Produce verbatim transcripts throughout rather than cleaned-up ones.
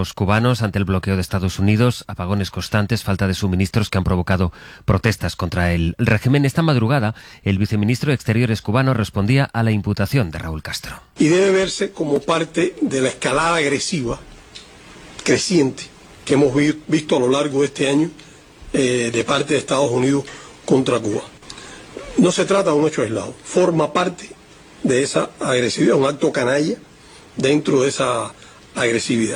los cubanos ante el bloqueo de Estados Unidos, apagones constantes, falta de suministros que han provocado protestas contra el régimen. Esta madrugada, el viceministro de Exteriores cubano respondía a la imputación de Raúl Castro. Y debe verse como parte de la escalada agresiva creciente que hemos vi visto a lo largo de este año eh, de parte de Estados Unidos contra Cuba. No se trata de un hecho aislado, forma parte de esa agresividad, un acto canalla dentro de esa agresividad.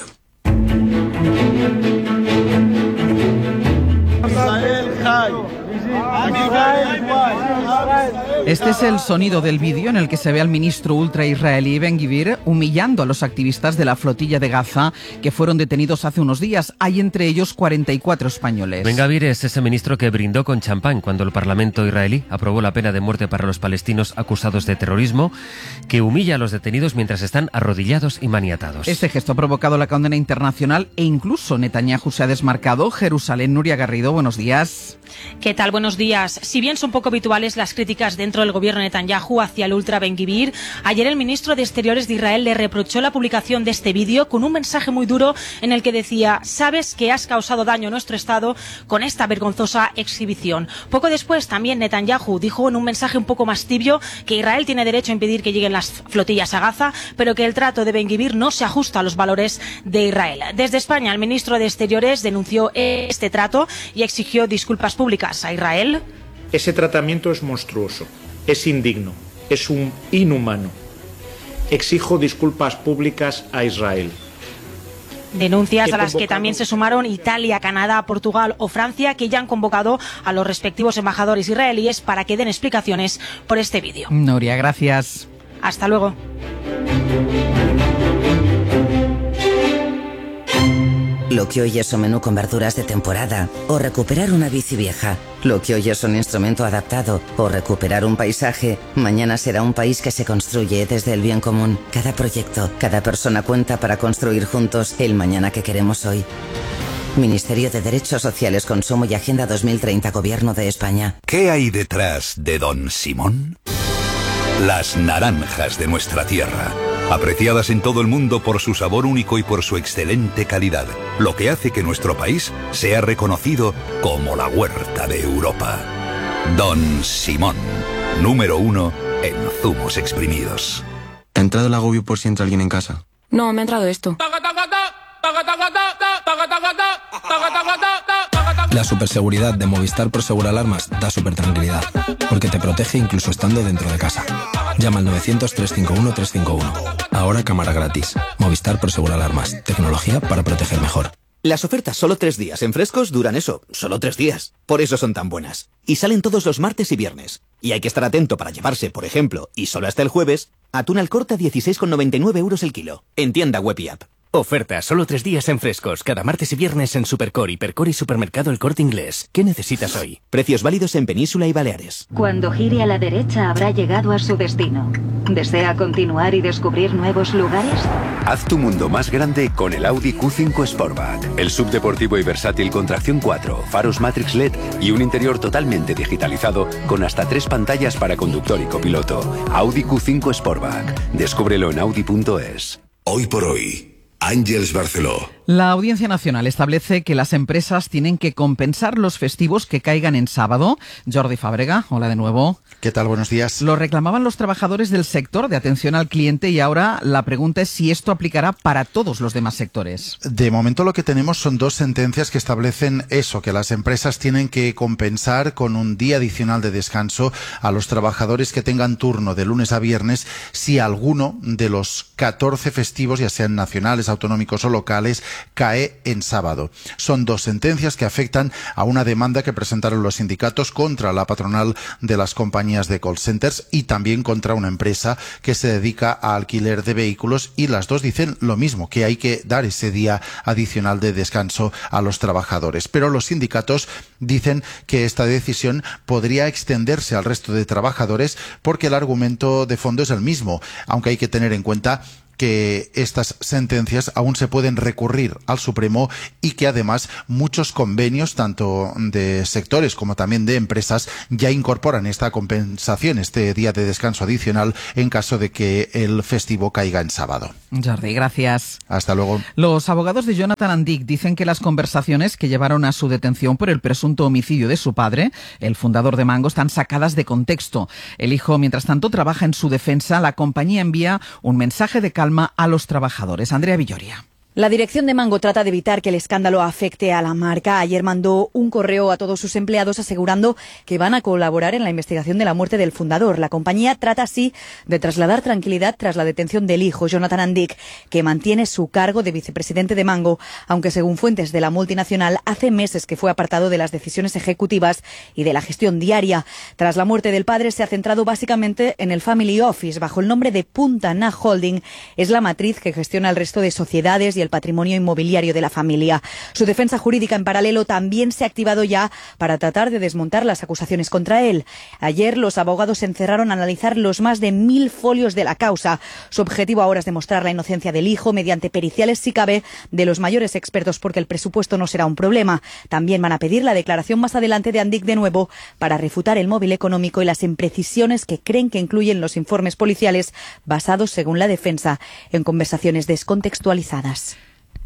Este es el sonido del vídeo en el que se ve al ministro ultra israelí Ben Gvir humillando a los activistas de la flotilla de Gaza que fueron detenidos hace unos días. Hay entre ellos cuarenta y cuatro españoles. Ben Gvir es ese ministro que brindó con champán cuando el Parlamento israelí aprobó la pena de muerte para los palestinos acusados de terrorismo, que humilla a los detenidos mientras están arrodillados y maniatados. Este gesto ha provocado la condena internacional e incluso Netanyahu se ha desmarcado. Jerusalén, Nuria Garrido, buenos días. ¿Qué tal? Buenos días. Si bien son poco habituales las críticas dentro del gobierno de Netanyahu hacia el ultra Ben Gvir, ayer el ministro de Exteriores de Israel le reprochó la publicación de este vídeo con un mensaje muy duro en el que decía: sabes que has causado daño a nuestro Estado con esta vergonzosa exhibición. Poco después también Netanyahu dijo en un mensaje un poco más tibio que Israel tiene derecho a impedir que lleguen las flotillas a Gaza, pero que el trato de Ben Gvir no se ajusta a los valores de Israel. Desde España, el ministro de Exteriores denunció este trato y exigió disculpas públicas a Israel. Ese tratamiento es monstruoso, es indigno, es un inhumano. Exijo disculpas públicas a Israel. Denuncias a las que también se sumaron Italia, Canadá, Portugal o Francia, que ya han convocado a los respectivos embajadores israelíes para que den explicaciones por este vídeo. Nuria, gracias. Hasta luego. Lo que hoy es un menú con verduras de temporada o recuperar una bici vieja. Lo que hoy es un instrumento adaptado o recuperar un paisaje, mañana será un país que se construye desde el bien común. Cada proyecto, cada persona cuenta para construir juntos el mañana que queremos hoy. Ministerio de Derechos Sociales, Consumo y Agenda dos mil treinta, Gobierno de España. ¿Qué hay detrás de Don Simón? Las naranjas de nuestra tierra, apreciadas en todo el mundo por su sabor único y por su excelente calidad, lo que hace que nuestro país sea reconocido como la huerta de Europa. Don Simón, número uno en zumos exprimidos. ¿Ha entrado el agobio por si entra alguien en casa? No, me ha entrado esto. La superseguridad de Movistar Prosegur Alarmas da super tranquilidad, porque te protege incluso estando dentro de casa. Llama al novecientos, trescientos cincuenta y uno, trescientos cincuenta y uno. Ahora cámara gratis. Movistar Prosegur Alarmas. Tecnología para proteger mejor. Las ofertas solo tres días en Frescos duran eso, solo tres días. Por eso son tan buenas. Y salen todos los martes y viernes. Y hay que estar atento para llevarse, por ejemplo, y solo hasta el jueves, atún al corte a dieciséis con noventa y nueve euros el kilo. En tienda web y app. Oferta solo tres días en Frescos, cada martes y viernes en Supercore, Hipercore y Supermercado El Corte Inglés. ¿Qué necesitas hoy? Precios válidos en Península y Baleares. Cuando gire a la derecha habrá llegado a su destino. ¿Desea continuar y descubrir nuevos lugares? Haz tu mundo más grande con el Audi Q cinco Sportback. El subdeportivo y versátil con tracción cuatro, faros Matrix L E D y un interior totalmente digitalizado con hasta tres pantallas para conductor y copiloto. Audi Q cinco Sportback. Descúbrelo en audi punto es. Hoy por hoy, Àngels Barceló. La Audiencia Nacional establece que las empresas tienen que compensar los festivos que caigan en sábado. Jordi Fàbrega, hola de nuevo. ¿Qué tal? Buenos días. Lo reclamaban los trabajadores del sector de atención al cliente y ahora la pregunta es si esto aplicará para todos los demás sectores. De momento lo que tenemos son dos sentencias que establecen eso, que las empresas tienen que compensar con un día adicional de descanso a los trabajadores que tengan turno de lunes a viernes si alguno de los catorce festivos, ya sean nacionales, autonómicos o locales, cae en sábado. Son dos sentencias que afectan a una demanda que presentaron los sindicatos contra la patronal de las compañías de call centers y también contra una empresa que se dedica a alquiler de vehículos, y las dos dicen lo mismo, que hay que dar ese día adicional de descanso a los trabajadores. Pero los sindicatos dicen que esta decisión podría extenderse al resto de trabajadores porque el argumento de fondo es el mismo, aunque hay que tener en cuenta que estas sentencias aún se pueden recurrir al Supremo y que además muchos convenios, tanto de sectores como también de empresas, ya incorporan esta compensación, este día de descanso adicional en caso de que el festivo caiga en sábado. Jordi, gracias. Hasta luego. Los abogados de Jonathan Andic dicen que las conversaciones que llevaron a su detención por el presunto homicidio de su padre, el fundador de Mango, están sacadas de contexto. El hijo, mientras tanto, trabaja en su defensa. La compañía envía un mensaje de calma a los trabajadores. Andrea Villoria. La dirección de Mango trata de evitar que el escándalo afecte a la marca. Ayer mandó un correo a todos sus empleados asegurando que van a colaborar en la investigación de la muerte del fundador. La compañía trata así de trasladar tranquilidad tras la detención del hijo, Jonathan Andic, que mantiene su cargo de vicepresidente de Mango, aunque según fuentes de la multinacional hace meses que fue apartado de las decisiones ejecutivas y de la gestión diaria. Tras la muerte del padre se ha centrado básicamente en el Family Office bajo el nombre de Punta Na Holding. Es la matriz que gestiona el resto de sociedades y el patrimonio inmobiliario de la familia. Su defensa jurídica en paralelo también se ha activado ya para tratar de desmontar las acusaciones contra él. Ayer los abogados se encerraron a analizar los más de mil folios de la causa. Su objetivo ahora es demostrar la inocencia del hijo mediante periciales, si cabe, de los mayores expertos, porque el presupuesto no será un problema. También van a pedir la declaración más adelante de Andic de nuevo para refutar el móvil económico y las imprecisiones que creen que incluyen los informes policiales basados, según la defensa, en conversaciones descontextualizadas.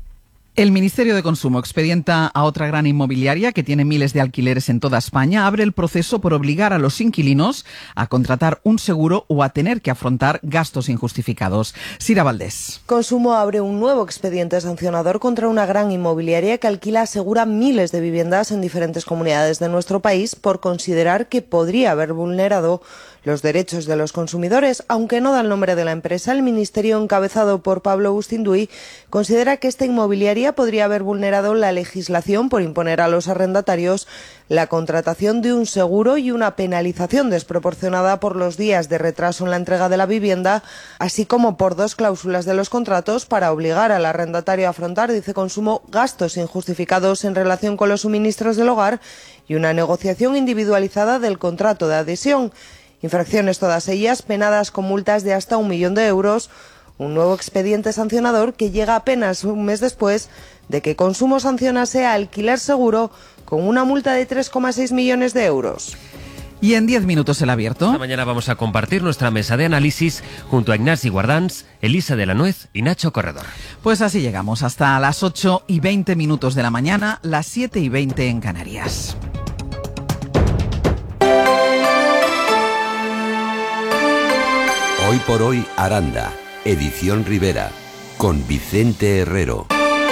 El Ministerio de Consumo expedienta a otra gran inmobiliaria que tiene miles de alquileres en toda España. Abre el proceso por obligar a los inquilinos a contratar un seguro o a tener que afrontar gastos injustificados. Sira Valdés. Consumo abre un nuevo expediente sancionador contra una gran inmobiliaria que alquila asegura miles de viviendas en diferentes comunidades de nuestro país por considerar que podría haber vulnerado los derechos de los consumidores. Aunque no da el nombre de la empresa, el Ministerio, encabezado por Pablo Bustinduy, considera que esta inmobiliaria podría haber vulnerado la legislación por imponer a los arrendatarios la contratación de un seguro y una penalización desproporcionada por los días de retraso en la entrega de la vivienda, así como por dos cláusulas de los contratos para obligar al arrendatario a afrontar, dice Consumo, gastos injustificados en relación con los suministros del hogar y una negociación individualizada del contrato de adhesión. Infracciones todas ellas penadas con multas de hasta un millón de euros. Un nuevo expediente sancionador que llega apenas un mes después de que Consumo sancionase a Alquiler Seguro con una multa de tres coma seis millones de euros. Y en diez minutos el abierto. Esta mañana vamos a compartir nuestra mesa de análisis junto a Ignasi Guardans, Elisa de la Nuez y Nacho Corredor. Pues así llegamos hasta las ocho y veinte minutos de la mañana, las siete y veinte en Canarias. Hoy por hoy Aranda, edición Rivera, con Vicente Herrero.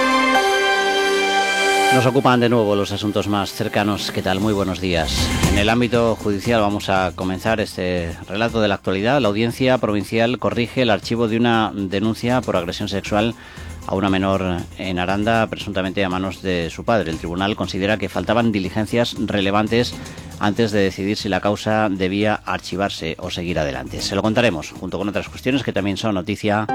Nos ocupan de nuevo los asuntos más cercanos. ¿Qué tal? Muy buenos días. En el ámbito judicial vamos a comenzar este relato de la actualidad. La Audiencia Provincial corrige el archivo de una denuncia por agresión sexual a una menor en Aranda, presuntamente a manos de su padre. El tribunal considera que faltaban diligencias relevantes antes de decidir si la causa debía archivarse o seguir adelante. Se lo contaremos, junto con otras cuestiones que también son noticia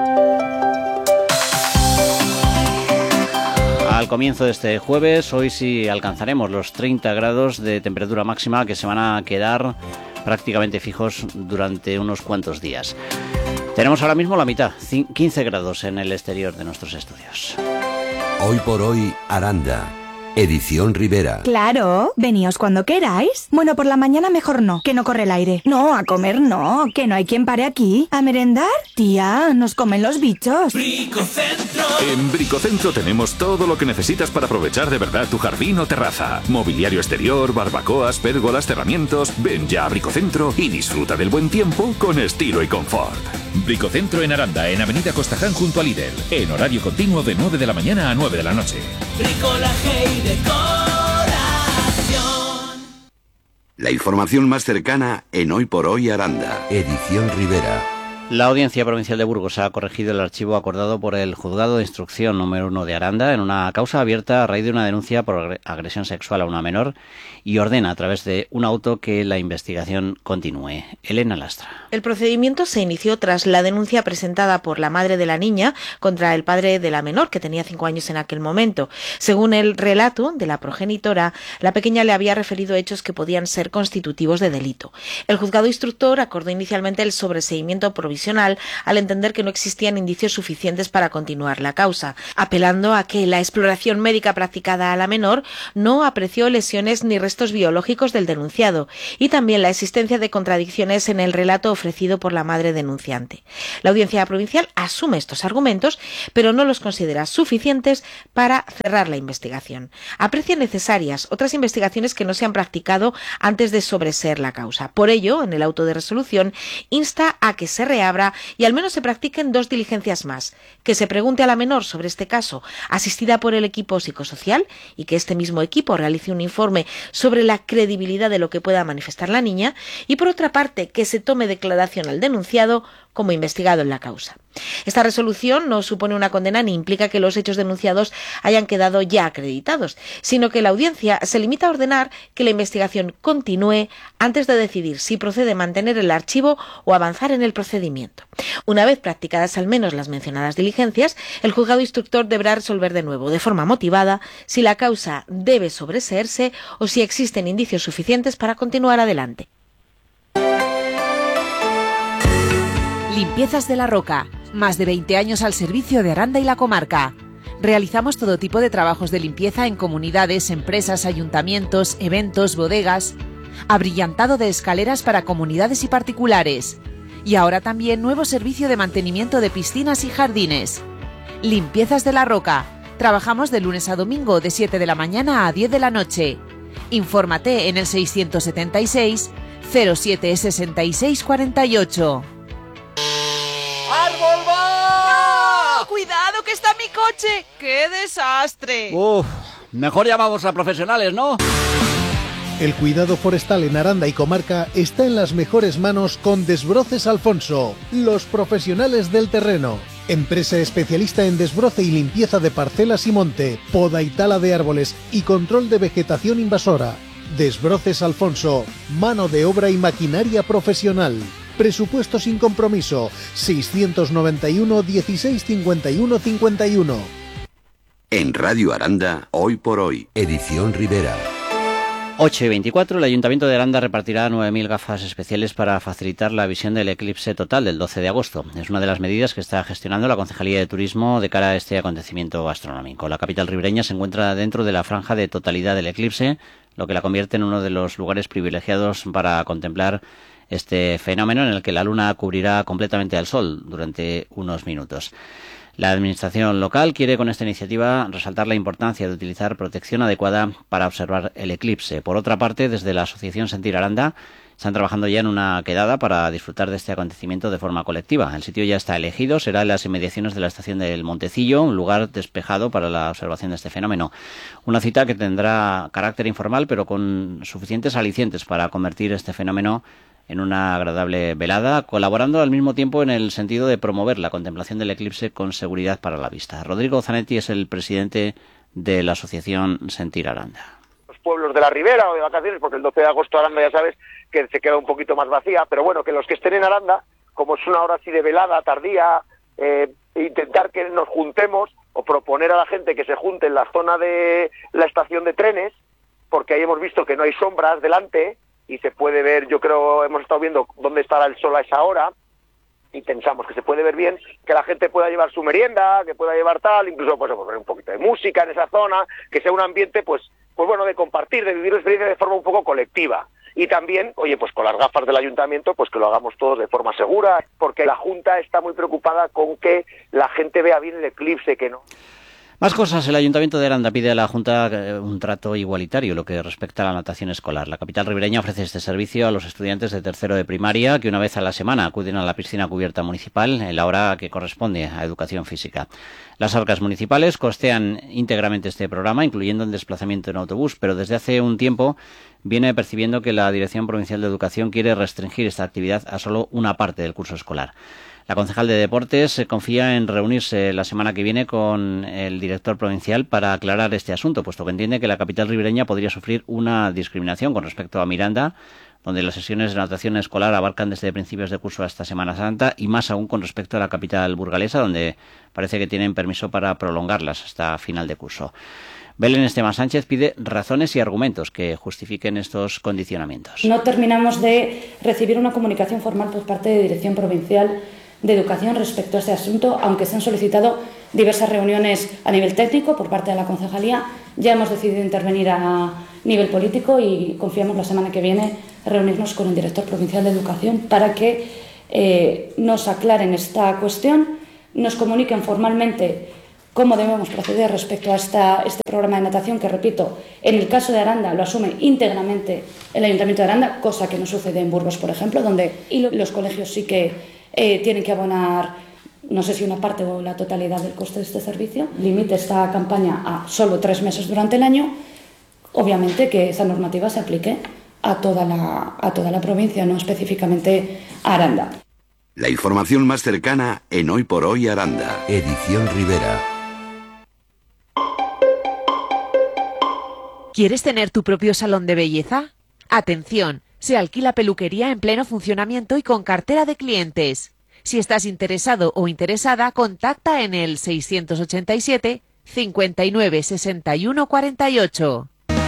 al comienzo de este jueves. Hoy sí alcanzaremos los treinta grados de temperatura máxima que se van a quedar prácticamente fijos durante unos cuantos días. Tenemos ahora mismo la mitad, quince grados en el exterior de nuestros estudios. Hoy por hoy Aranda, edición Rivera. Claro, veníos cuando queráis. Bueno, por la mañana mejor no, que no corre el aire. No, a comer no, que no hay quien pare aquí. ¿A merendar? Tía, nos comen los bichos. Bricocentro. En Bricocentro tenemos todo lo que necesitas para aprovechar de verdad tu jardín o terraza. Mobiliario exterior, barbacoas, pérgolas, cerramientos. Ven ya a Bricocentro y disfruta del buen tiempo con estilo y confort. Bricocentro en Aranda, en Avenida Costaján junto a Lidl. En horario continuo de nueve de la mañana a nueve de la noche. Bricolaje y decoración. La información más cercana en Hoy por Hoy Aranda, edición Rivera. La Audiencia Provincial de Burgos ha corregido el archivo acordado por el Juzgado de Instrucción número uno de Aranda en una causa abierta a raíz de una denuncia por agresión sexual a una menor y ordena a través de un auto que la investigación continúe. Elena Lastra. El procedimiento se inició tras la denuncia presentada por la madre de la niña contra el padre de la menor, que tenía cinco años en aquel momento. Según el relato de la progenitora, la pequeña le había referido hechos que podían ser constitutivos de delito. El juzgado instructor acordó inicialmente el sobreseimiento provisional provisional al entender que no existían indicios suficientes para continuar la causa, apelando a que la exploración médica practicada a la menor no apreció lesiones ni restos biológicos del denunciado y también la existencia de contradicciones en el relato ofrecido por la madre denunciante. La Audiencia Provincial asume estos argumentos, pero no los considera suficientes para cerrar la investigación. Aprecia necesarias otras investigaciones que no se han practicado antes de sobreseer la causa. Por ello, en el auto de resolución, insta a que se reabra y al menos se practiquen dos diligencias más, que se pregunte a la menor sobre este caso, asistida por el equipo psicosocial, y que este mismo equipo realice un informe sobre la credibilidad de lo que pueda manifestar la niña, y por otra parte, que se tome declaración al denunciado como investigado en la causa. Esta resolución no supone una condena ni implica que los hechos denunciados hayan quedado ya acreditados, sino que la audiencia se limita a ordenar que la investigación continúe antes de decidir si procede mantener el archivo o avanzar en el procedimiento. Una vez practicadas al menos las mencionadas diligencias, el juzgado instructor deberá resolver de nuevo, de forma motivada, si la causa debe sobreseerse o si existen indicios suficientes para continuar adelante. Limpiezas de la Roca, más de veinte años al servicio de Aranda y la comarca. Realizamos todo tipo de trabajos de limpieza en comunidades, empresas, ayuntamientos, eventos, bodegas. Abrillantado de escaleras para comunidades y particulares. Y ahora también nuevo servicio de mantenimiento de piscinas y jardines. Limpiezas de la Roca. Trabajamos de lunes a domingo de siete de la mañana a diez de la noche. Infórmate en el seiscientos setenta y seis cero siete sesenta y seis cuarenta y ocho. ¡Árbol va! ¡No! ¡Cuidado que está mi coche! ¡Qué desastre! Uf, mejor llamamos a profesionales, ¿no? El cuidado forestal en Aranda y comarca está en las mejores manos con Desbroces Alfonso, los profesionales del terreno. Empresa especialista en desbroce y limpieza de parcelas y monte, poda y tala de árboles y control de vegetación invasora. Desbroces Alfonso, mano de obra y maquinaria profesional. Presupuesto sin compromiso, seiscientos noventa y uno dieciséis cincuenta y uno cincuenta y uno. En Radio Aranda, Hoy por Hoy, edición Rivera. ocho y veinticuatro, el Ayuntamiento de Aranda repartirá nueve mil gafas especiales para facilitar la visión del eclipse total del doce de agosto. Es una de las medidas que está gestionando la Concejalía de Turismo de cara a este acontecimiento astronómico. La capital ribereña se encuentra dentro de la franja de totalidad del eclipse, lo que la convierte en uno de los lugares privilegiados para contemplar este fenómeno en el que la luna cubrirá completamente al sol durante unos minutos. La administración local quiere con esta iniciativa resaltar la importancia de utilizar protección adecuada para observar el eclipse. Por otra parte, desde la Asociación Sentir Aranda están trabajando ya en una quedada para disfrutar de este acontecimiento de forma colectiva. El sitio ya está elegido, será en las inmediaciones de la estación del Montecillo, un lugar despejado para la observación de este fenómeno. Una cita que tendrá carácter informal, pero con suficientes alicientes para convertir este fenómeno en una agradable velada, colaborando al mismo tiempo en el sentido de promover la contemplación del eclipse con seguridad para la vista. Rodrigo Zanetti es el presidente de la Asociación Sentir Aranda. Los pueblos de la Ribera o de vacaciones, porque el doce de agosto Aranda ya sabes que se queda un poquito más vacía, pero bueno, que los que estén en Aranda, como es una hora así de velada, tardía, eh, intentar que nos juntemos o proponer a la gente que se junte en la zona de la estación de trenes, porque ahí hemos visto que no hay sombras delante, y se puede ver, yo creo, hemos estado viendo dónde estará el sol a esa hora, y pensamos que se puede ver bien, que la gente pueda llevar su merienda, que pueda llevar tal, incluso pues poner un poquito de música en esa zona, que sea un ambiente, pues, pues bueno, de compartir, de vivir la experiencia de forma un poco colectiva. Y también, oye, pues con las gafas del ayuntamiento, pues que lo hagamos todos de forma segura, porque la Junta está muy preocupada con que la gente vea bien el eclipse, que no. Más cosas. El Ayuntamiento de Aranda pide a la Junta un trato igualitario lo que respecta a la natación escolar. La capital ribereña ofrece este servicio a los estudiantes de tercero de primaria que una vez a la semana acuden a la piscina cubierta municipal en la hora que corresponde a educación física. Las arcas municipales costean íntegramente este programa, incluyendo el desplazamiento en autobús, pero desde hace un tiempo viene percibiendo que la Dirección Provincial de Educación quiere restringir esta actividad a solo una parte del curso escolar. La concejal de Deportes confía en reunirse la semana que viene con el director provincial para aclarar este asunto, puesto que entiende que la capital ribereña podría sufrir una discriminación con respecto a Miranda, donde las sesiones de natación escolar abarcan desde principios de curso hasta Semana Santa, y más aún con respecto a la capital burgalesa, donde parece que tienen permiso para prolongarlas hasta final de curso. Belén Esteban Sánchez pide razones y argumentos que justifiquen estos condicionamientos. No terminamos de recibir una comunicación formal por parte de Dirección Provincial de Educación respecto a este asunto, aunque se han solicitado diversas reuniones a nivel técnico por parte de la concejalía. Ya hemos decidido intervenir a nivel político y confiamos la semana que viene reunirnos con el director provincial de Educación para que eh, nos aclaren esta cuestión, nos comuniquen formalmente cómo debemos proceder respecto a esta, este programa de natación que, repito, en el caso de Aranda lo asume íntegramente el Ayuntamiento de Aranda, cosa que no sucede en Burgos, por ejemplo, donde y los colegios sí que eh, tienen que abonar, no sé si una parte o la totalidad del coste de este servicio. Limite esta campaña a solo tres meses durante el año. Obviamente que esa normativa se aplique a toda la, a toda la provincia, no específicamente a Aranda. La información más cercana en Hoy por Hoy Aranda. Edición Rivera. ¿Quieres tener tu propio salón de belleza? Atención, se alquila peluquería en pleno funcionamiento y con cartera de clientes. Si estás interesado o interesada, contacta en el seiscientos ochenta y siete, cincuenta y nueve, sesenta y uno, cuarenta y ocho.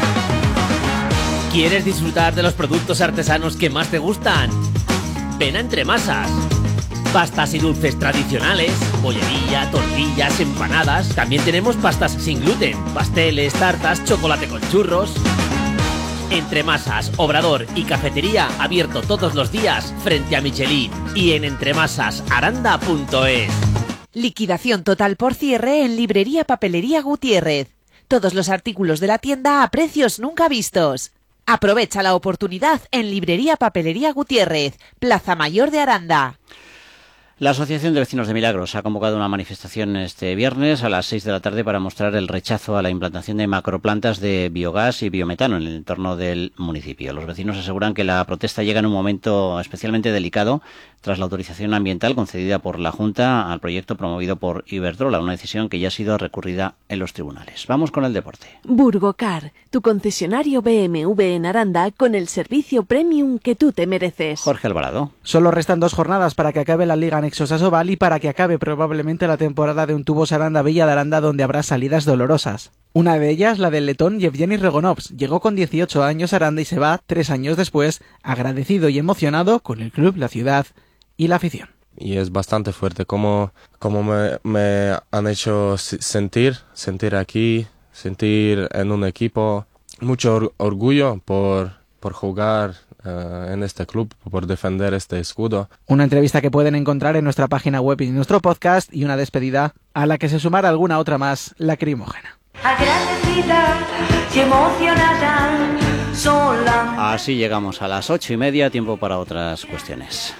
¿Quieres disfrutar de los productos artesanos que más te gustan? Ven a Entremasas. Pastas y dulces tradicionales, bollería, tortillas, empanadas. También tenemos pastas sin gluten, pasteles, tartas, chocolate con churros. Entremasas, Obrador y Cafetería abierto todos los días frente a Michelin y en entremasas aranda punto es. Liquidación total por cierre en Librería Papelería Gutiérrez. Todos los artículos de la tienda a precios nunca vistos. Aprovecha la oportunidad en Librería Papelería Gutiérrez, Plaza Mayor de Aranda. La Asociación de Vecinos de Milagros ha convocado una manifestación este viernes a las seis de la tarde para mostrar el rechazo a la implantación de macroplantas de biogás y biometano en el entorno del municipio. Los vecinos aseguran que la protesta llega en un momento especialmente delicado tras la autorización ambiental concedida por la Junta al proyecto promovido por Iberdrola, una decisión que ya ha sido recurrida en los tribunales. Vamos con el deporte. Burgocar, tu concesionario B M W en Aranda con el servicio premium que tú te mereces. Jorge Alvarado. Solo restan dos jornadas para que acabe la Liga Anexos Asobal y para que acabe probablemente la temporada de un Tubos Aranda Villa de Aranda, donde habrá salidas dolorosas. Una de ellas, la del letón Yevgeny Regonovs. Llegó con dieciocho años a Aranda y se va tres años después, agradecido y emocionado con el club, la ciudad y la afición. Y es bastante fuerte como, como me, me han hecho sentir, sentir aquí, sentir en un equipo. Mucho or- orgullo por, por jugar uh, en este club, por defender este escudo. Una entrevista que pueden encontrar en nuestra página web y en nuestro podcast, y una despedida a la que se sumará alguna otra más lacrimógena. Agradecida y emocionada, sola. Así llegamos a las ocho y media, tiempo para otras cuestiones.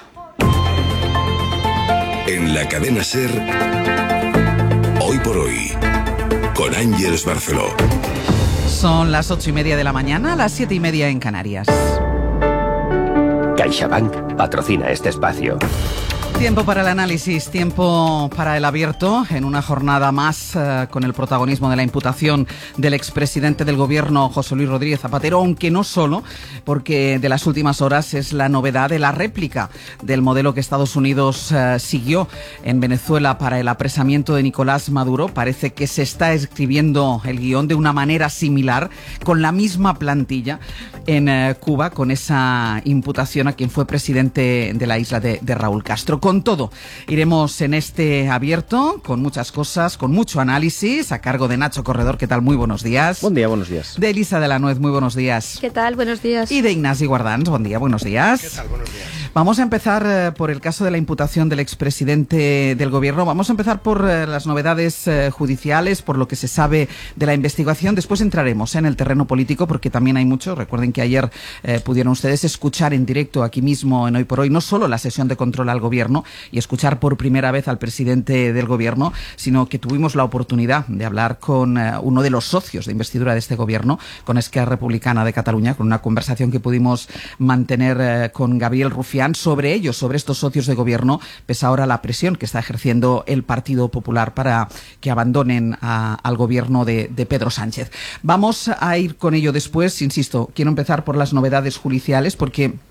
En la cadena SER, Hoy por Hoy, con Ángeles Barceló. Son las ocho y media de la mañana, las siete y media en Canarias. CaixaBank patrocina este espacio. Tiempo para el análisis, tiempo para el abierto, en una jornada más eh, con el protagonismo de la imputación del expresidente del gobierno, José Luis Rodríguez Zapatero, aunque no solo, porque de las últimas horas es la novedad de la réplica del modelo que Estados Unidos eh, siguió en Venezuela para el apresamiento de Nicolás Maduro. Parece que se está escribiendo el guión de una manera similar, con la misma plantilla en eh, Cuba, con esa imputación a quien fue presidente de la isla de, de Raúl Castro. Con todo, iremos en este abierto, con muchas cosas, con mucho análisis, a cargo de Nacho Corredor. ¿Qué tal? Muy buenos días. Buen día, buenos días. De Elisa de la Nuez, muy buenos días. ¿Qué tal? Buenos días. Y de Ignasi Guardans, buen día, buenos días. ¿Qué tal? Buenos días. Vamos a empezar eh, por el caso de la imputación del expresidente del gobierno. Vamos a empezar por eh, las novedades eh, judiciales, por lo que se sabe de la investigación. Después entraremos eh, en el terreno político, porque también hay mucho. Recuerden que ayer eh, pudieron ustedes escuchar en directo aquí mismo en Hoy por Hoy, no solo la sesión de control al gobierno y escuchar por primera vez al presidente del gobierno, sino que tuvimos la oportunidad de hablar con eh, uno de los socios de investidura de este gobierno, con Esquerra Republicana de Cataluña, con una conversación que pudimos mantener eh, con Gabriel Rufián sobre ellos, sobre estos socios de gobierno, pese ahora la presión que está ejerciendo el Partido Popular para que abandonen a, al gobierno de, de Pedro Sánchez. Vamos a ir con ello después, insisto, quiero empezar por las novedades judiciales, porque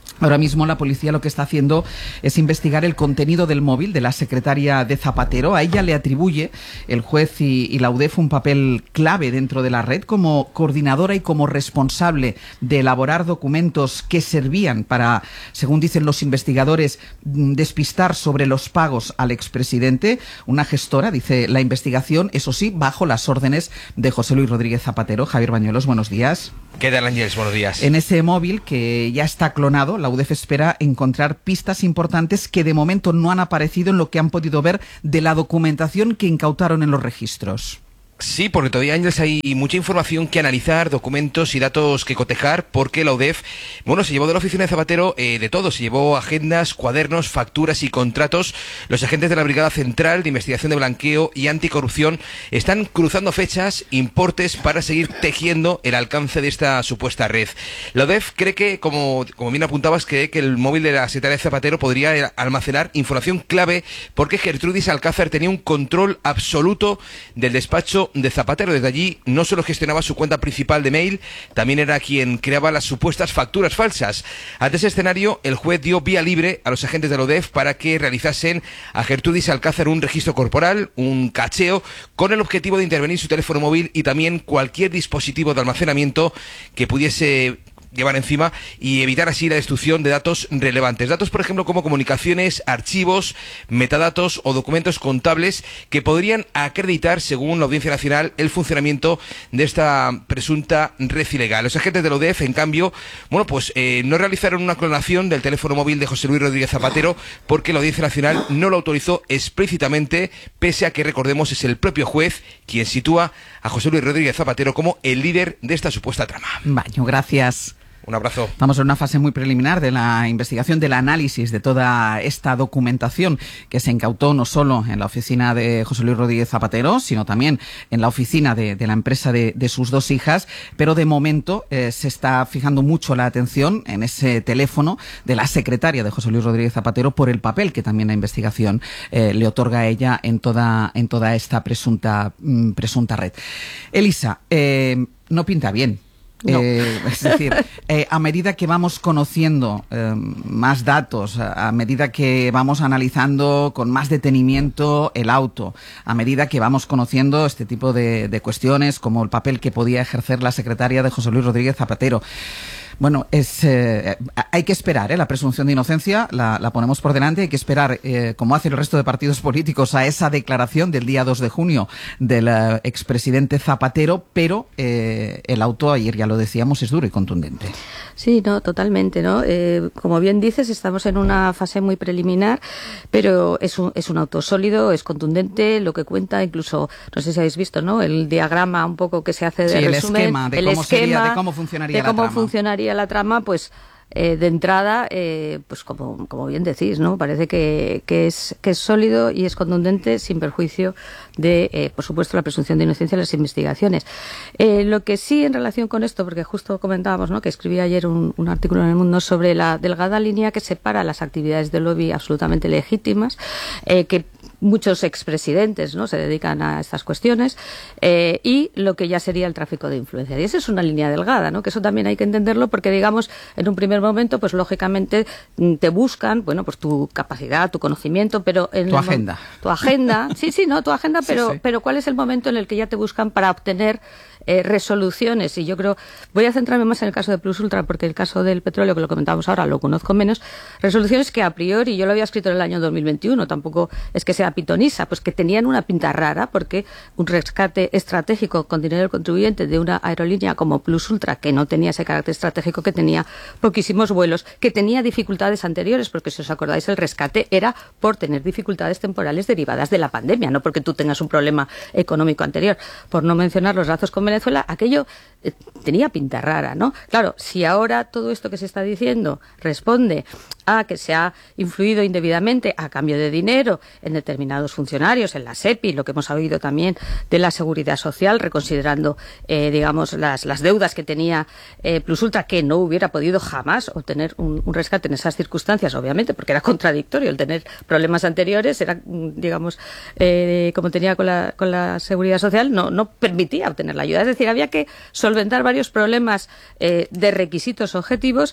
Ahora mismo la policía lo que está haciendo es investigar el contenido del móvil de la secretaria de Zapatero. A ella le atribuye el juez y, y la U D E F un papel clave dentro de la red como coordinadora y como responsable de elaborar documentos que servían para, según dicen los investigadores, despistar sobre los pagos al expresidente. Una gestora, dice la investigación, eso sí, bajo las órdenes de José Luis Rodríguez Zapatero. Javier Bañuelos, buenos días. ¿Qué tal, Ángeles? Buenos días. En ese móvil, que ya está clonado, la U D E F espera encontrar pistas importantes que de momento no han aparecido en lo que han podido ver de la documentación que incautaron en los registros. Sí, porque todavía, Ángeles, hay mucha información que analizar, documentos y datos que cotejar, porque la U D E F, bueno, se llevó de la oficina de Zapatero eh, de todo, se llevó agendas, cuadernos, facturas y contratos. Los agentes de la Brigada Central de Investigación de Blanqueo y Anticorrupción están cruzando fechas, importes, para seguir tejiendo el alcance de esta supuesta red. La U D E F cree que, como, como bien apuntabas, cree que el móvil de la secretaria de Zapatero podría almacenar información clave, porque Gertrudis Alcázar tenía un control absoluto del despacho de Zapatero. Desde allí no solo gestionaba su cuenta principal de mail, también era quien creaba las supuestas facturas falsas. Ante ese escenario, el juez dio vía libre a los agentes de la U D E F para que realizasen a Gertrudis Alcázar un registro corporal, un cacheo, con el objetivo de intervenir su teléfono móvil y también cualquier dispositivo de almacenamiento que pudiese llevar encima y evitar así la destrucción de datos relevantes. Datos, por ejemplo, como comunicaciones, archivos, metadatos o documentos contables que podrían acreditar, según la Audiencia Nacional, el funcionamiento de esta presunta red ilegal. Los agentes de la U D E F, en cambio, bueno, pues eh, no realizaron una clonación del teléfono móvil de José Luis Rodríguez Zapatero, porque la Audiencia Nacional no lo autorizó explícitamente, pese a que, recordemos, es el propio juez quien sitúa a José Luis Rodríguez Zapatero como el líder de esta supuesta trama. Baño, gracias. Un abrazo. Estamos en una fase muy preliminar de la investigación, del análisis de toda esta documentación que se incautó no solo en la oficina de José Luis Rodríguez Zapatero, sino también en la oficina de, de la empresa de, de sus dos hijas. Pero de momento eh, se está fijando mucho la atención en ese teléfono de la secretaria de José Luis Rodríguez Zapatero por el papel que también la investigación eh, le otorga a ella en toda, en toda esta presunta, mm, presunta red. Elisa, eh, no pinta bien. No. Eh, es decir, eh, a medida que vamos conociendo eh, más datos, a medida que vamos analizando con más detenimiento el auto, a medida que vamos conociendo este tipo de, de cuestiones, como el papel que podía ejercer la secretaria de José Luis Rodríguez Zapatero, bueno, es eh, hay que esperar, ¿eh? La presunción de inocencia la, la ponemos por delante. Hay que esperar, eh, como hace el resto de partidos políticos, a esa declaración del día dos de junio del uh, expresidente Zapatero, pero eh, el auto, ayer ya lo decíamos, es duro y contundente. Sí, no, totalmente, ¿no? Eh, como bien dices, estamos en una fase muy preliminar, pero es un, es un auto sólido, es contundente, lo que cuenta, incluso, no sé si habéis visto, ¿no? El diagrama un poco que se hace de sí, resumen. el esquema de el cómo esquema sería, de cómo funcionaría de la cómo trama. funcionaría la trama, pues eh, de entrada, eh, pues como, como bien decís, ¿no? Parece que, que es que es sólido y es contundente, sin perjuicio de, eh, por supuesto, la presunción de inocencia de las investigaciones. Eh, lo que sí, en relación con esto, porque justo comentábamos, ¿no?, que escribí ayer un, un artículo en El Mundo sobre la delgada línea que separa las actividades de lobby absolutamente legítimas, eh, que muchos expresidentes, ¿no?, se dedican a estas cuestiones, eh, y lo que ya sería el tráfico de influencia. Y esa es una línea delgada, ¿no?, que eso también hay que entenderlo, porque, digamos, en un primer momento, pues lógicamente te buscan, bueno, pues tu capacidad, tu conocimiento, pero en tu el agenda. Tu agenda, sí, sí, no, tu agenda, pero, sí, sí. pero ¿cuál es el momento en el que ya te buscan para obtener Eh, resoluciones? Y yo creo, voy a centrarme más en el caso de Plus Ultra, porque el caso del petróleo, que lo comentábamos ahora, lo conozco menos. Resoluciones que a priori, yo lo había escrito en el año dos mil veintiuno, tampoco es que sea pitonisa, pues que tenían una pinta rara, porque un rescate estratégico con dinero del contribuyente de una aerolínea como Plus Ultra, que no tenía ese carácter estratégico, que tenía poquísimos vuelos, que tenía dificultades anteriores, porque si os acordáis, el rescate era por tener dificultades temporales derivadas de la pandemia, no porque tú tengas un problema económico anterior. Por no mencionar los lazos con Venezuela, aquello eh, tenía pinta rara, ¿no? Claro, si ahora todo esto que se está diciendo responde a que se ha influido indebidamente a cambio de dinero en determinados funcionarios, en la SEPI, lo que hemos oído también de la Seguridad Social, reconsiderando, eh, digamos, las, las deudas que tenía eh, Plus Ultra, que no hubiera podido jamás obtener un, un rescate en esas circunstancias, obviamente, porque era contradictorio el tener problemas anteriores, era, digamos, eh, como tenía con la, con la Seguridad Social, no, no permitía obtener la ayuda. Es decir, había que solventar varios problemas eh, de requisitos objetivos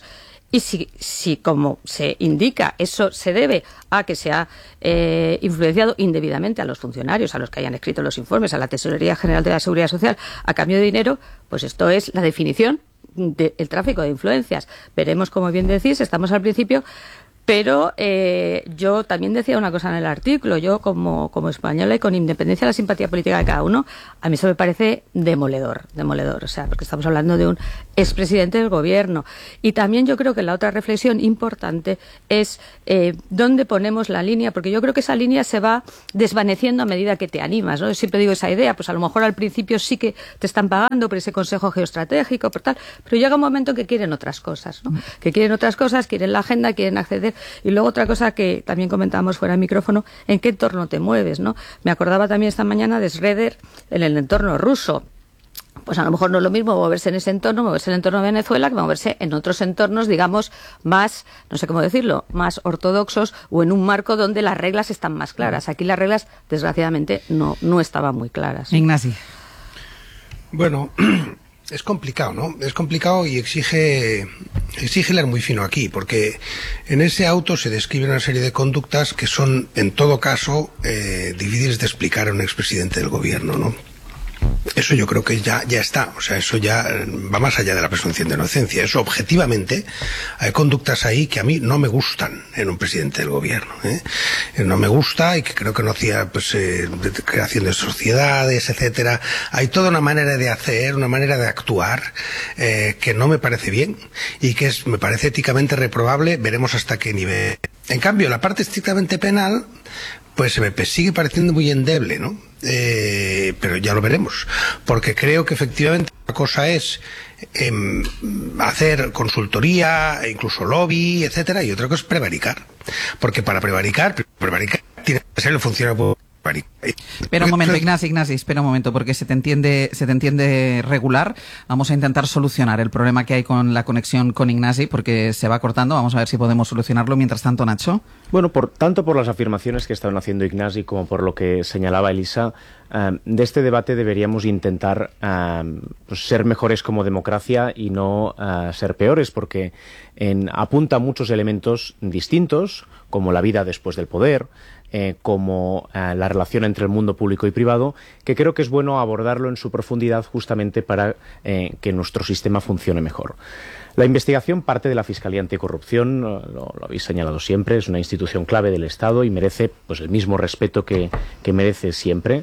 Y si, si, como se indica, eso se debe a que se ha eh, influenciado indebidamente a los funcionarios, a los que hayan escrito los informes, a la Tesorería General de la Seguridad Social, a cambio de dinero, pues esto es la definición del tráfico de influencias. Veremos, como bien decís, estamos al principio. Pero eh, yo también decía una cosa en el artículo, yo como, como española y con independencia de la simpatía política de cada uno, a mí eso me parece demoledor, demoledor, o sea, porque estamos hablando de un expresidente del gobierno. Y también yo creo que la otra reflexión importante es eh, dónde ponemos la línea, porque yo creo que esa línea se va desvaneciendo a medida que te animas, ¿no? Yo siempre digo esa idea, pues a lo mejor al principio sí que te están pagando por ese consejo geoestratégico, por tal, pero llega un momento que quieren otras cosas, ¿no? Que quieren otras cosas, quieren la agenda, quieren acceder. Y luego otra cosa que también comentábamos fuera de micrófono, ¿en qué entorno te mueves, no? Me acordaba también esta mañana de Schroeder en el entorno ruso. Pues a lo mejor no es lo mismo moverse en ese entorno, moverse en el entorno de Venezuela, que moverse en otros entornos, digamos, más, no sé cómo decirlo, más ortodoxos o en un marco donde las reglas están más claras. Aquí las reglas, desgraciadamente, no, no estaban muy claras. Ignacio. Bueno, es complicado, ¿no? Es complicado y exige, exige leer muy fino aquí, porque en ese auto se describe una serie de conductas que son, en todo caso, eh, difíciles de explicar a un expresidente del gobierno, ¿no? Eso yo creo que ya, ya está, o sea, eso ya va más allá de la presunción de inocencia. Eso, objetivamente, hay conductas ahí que a mí no me gustan en un presidente del gobierno, ¿eh? No me gusta y que creo que no hacía, pues, eh, de creación de sociedades, etcétera. Hay toda una manera de hacer, una manera de actuar, eh, que no me parece bien y que es, me parece éticamente reprobable. Veremos hasta qué nivel. En cambio, la parte estrictamente penal, pues me sigue pareciendo muy endeble, ¿no? Eh, pero ya lo veremos, porque creo que efectivamente una cosa es eh, hacer consultoría, incluso lobby, etcétera, y otra cosa es prevaricar, porque para prevaricar, prevaricar tiene que ser el funcionario. Espera un momento, Ignacio, Ignacio, espera un momento, porque se te entiende, se te entiende regular. Vamos a intentar solucionar el problema que hay con la conexión con Ignacio, porque se va cortando. Vamos a ver si podemos solucionarlo. Mientras tanto, Nacho. Bueno, por, tanto por las afirmaciones que estaban haciendo Ignacio como por lo que señalaba Elisa, eh, de este debate deberíamos intentar eh, pues ser mejores como democracia y no eh, ser peores, porque en, apunta muchos elementos distintos, como la vida después del poder, Eh, como eh, la relación entre el mundo público y privado, que creo que es bueno abordarlo en su profundidad justamente para eh, que nuestro sistema funcione mejor. La investigación parte de la Fiscalía Anticorrupción, lo, lo habéis señalado siempre, es una institución clave del Estado y merece, pues, el mismo respeto que, que merece siempre.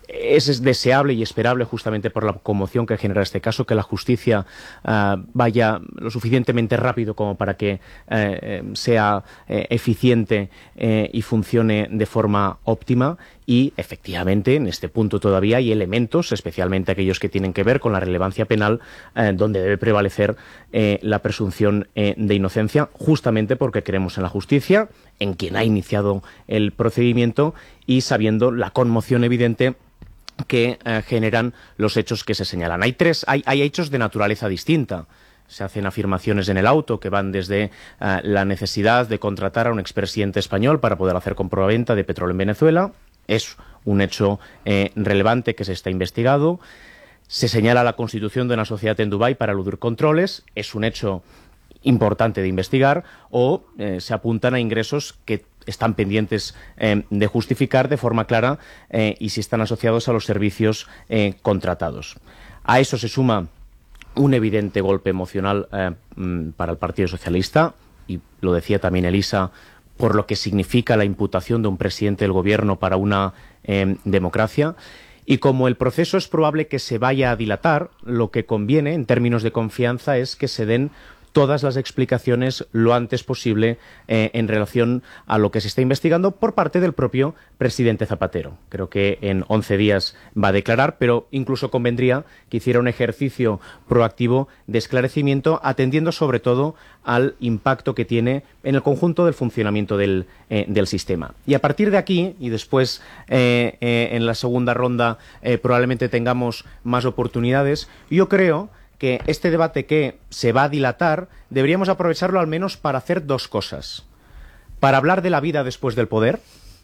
Es deseable y esperable, justamente por la conmoción que genera este caso, que la justicia uh, vaya lo suficientemente rápido como para que eh, sea eh, eficiente eh, y funcione de forma óptima. Y, efectivamente, en este punto todavía hay elementos, especialmente aquellos que tienen que ver con la relevancia penal, eh, donde debe prevalecer eh, la presunción eh, de inocencia, justamente porque creemos en la justicia, en quien ha iniciado el procedimiento y sabiendo la conmoción evidente que eh, generan los hechos que se señalan. Hay tres, hay, hay hechos de naturaleza distinta. Se hacen afirmaciones en el auto que van desde uh, la necesidad de contratar a un expresidente español para poder hacer compraventa de petróleo en Venezuela. Es un hecho eh, relevante que se está investigando. Se señala la constitución de una sociedad en Dubái para eludir controles. Es un hecho importante de investigar. O eh, se apuntan a ingresos que están pendientes eh, de justificar de forma clara eh, y si están asociados a los servicios eh, contratados. A eso se suma un evidente golpe emocional eh, para el Partido Socialista, y lo decía también Elisa, por lo que significa la imputación de un presidente del gobierno para una eh, democracia. Y como el proceso es probable que se vaya a dilatar, lo que conviene en términos de confianza es que se den todas las explicaciones lo antes posible eh, en relación a lo que se está investigando por parte del propio presidente Zapatero. Creo que en once días va a declarar, pero incluso convendría que hiciera un ejercicio proactivo de esclarecimiento, atendiendo sobre todo al impacto que tiene en el conjunto del funcionamiento del, eh, del sistema. Y a partir de aquí, y después eh, eh, en la segunda ronda eh, probablemente tengamos más oportunidades, yo creo que este debate que se va a dilatar deberíamos aprovecharlo al menos para hacer dos cosas. Para hablar de la vida después del poder,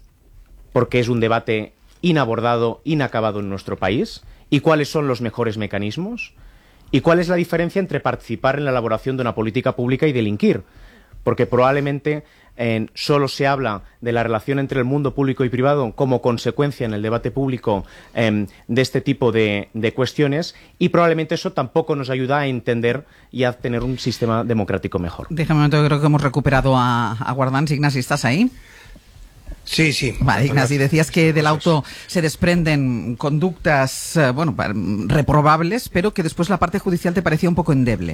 porque es un debate inabordado, inacabado en nuestro país, y cuáles son los mejores mecanismos. ¿Y cuál es la diferencia entre participar en la elaboración de una política pública y delinquir? Porque probablemente eh, solo se habla de la relación entre el mundo público y privado como consecuencia en el debate público eh, de este tipo de, de cuestiones, y probablemente eso tampoco nos ayuda a entender y a tener un sistema democrático mejor. Déjame un momento, creo que hemos recuperado a, a Guardans. Ignasi, ¿estás ahí? Sí, sí. Vale, Ignasi, decías que del auto se desprenden conductas, eh, bueno, reprobables, pero que después la parte judicial te parecía un poco endeble.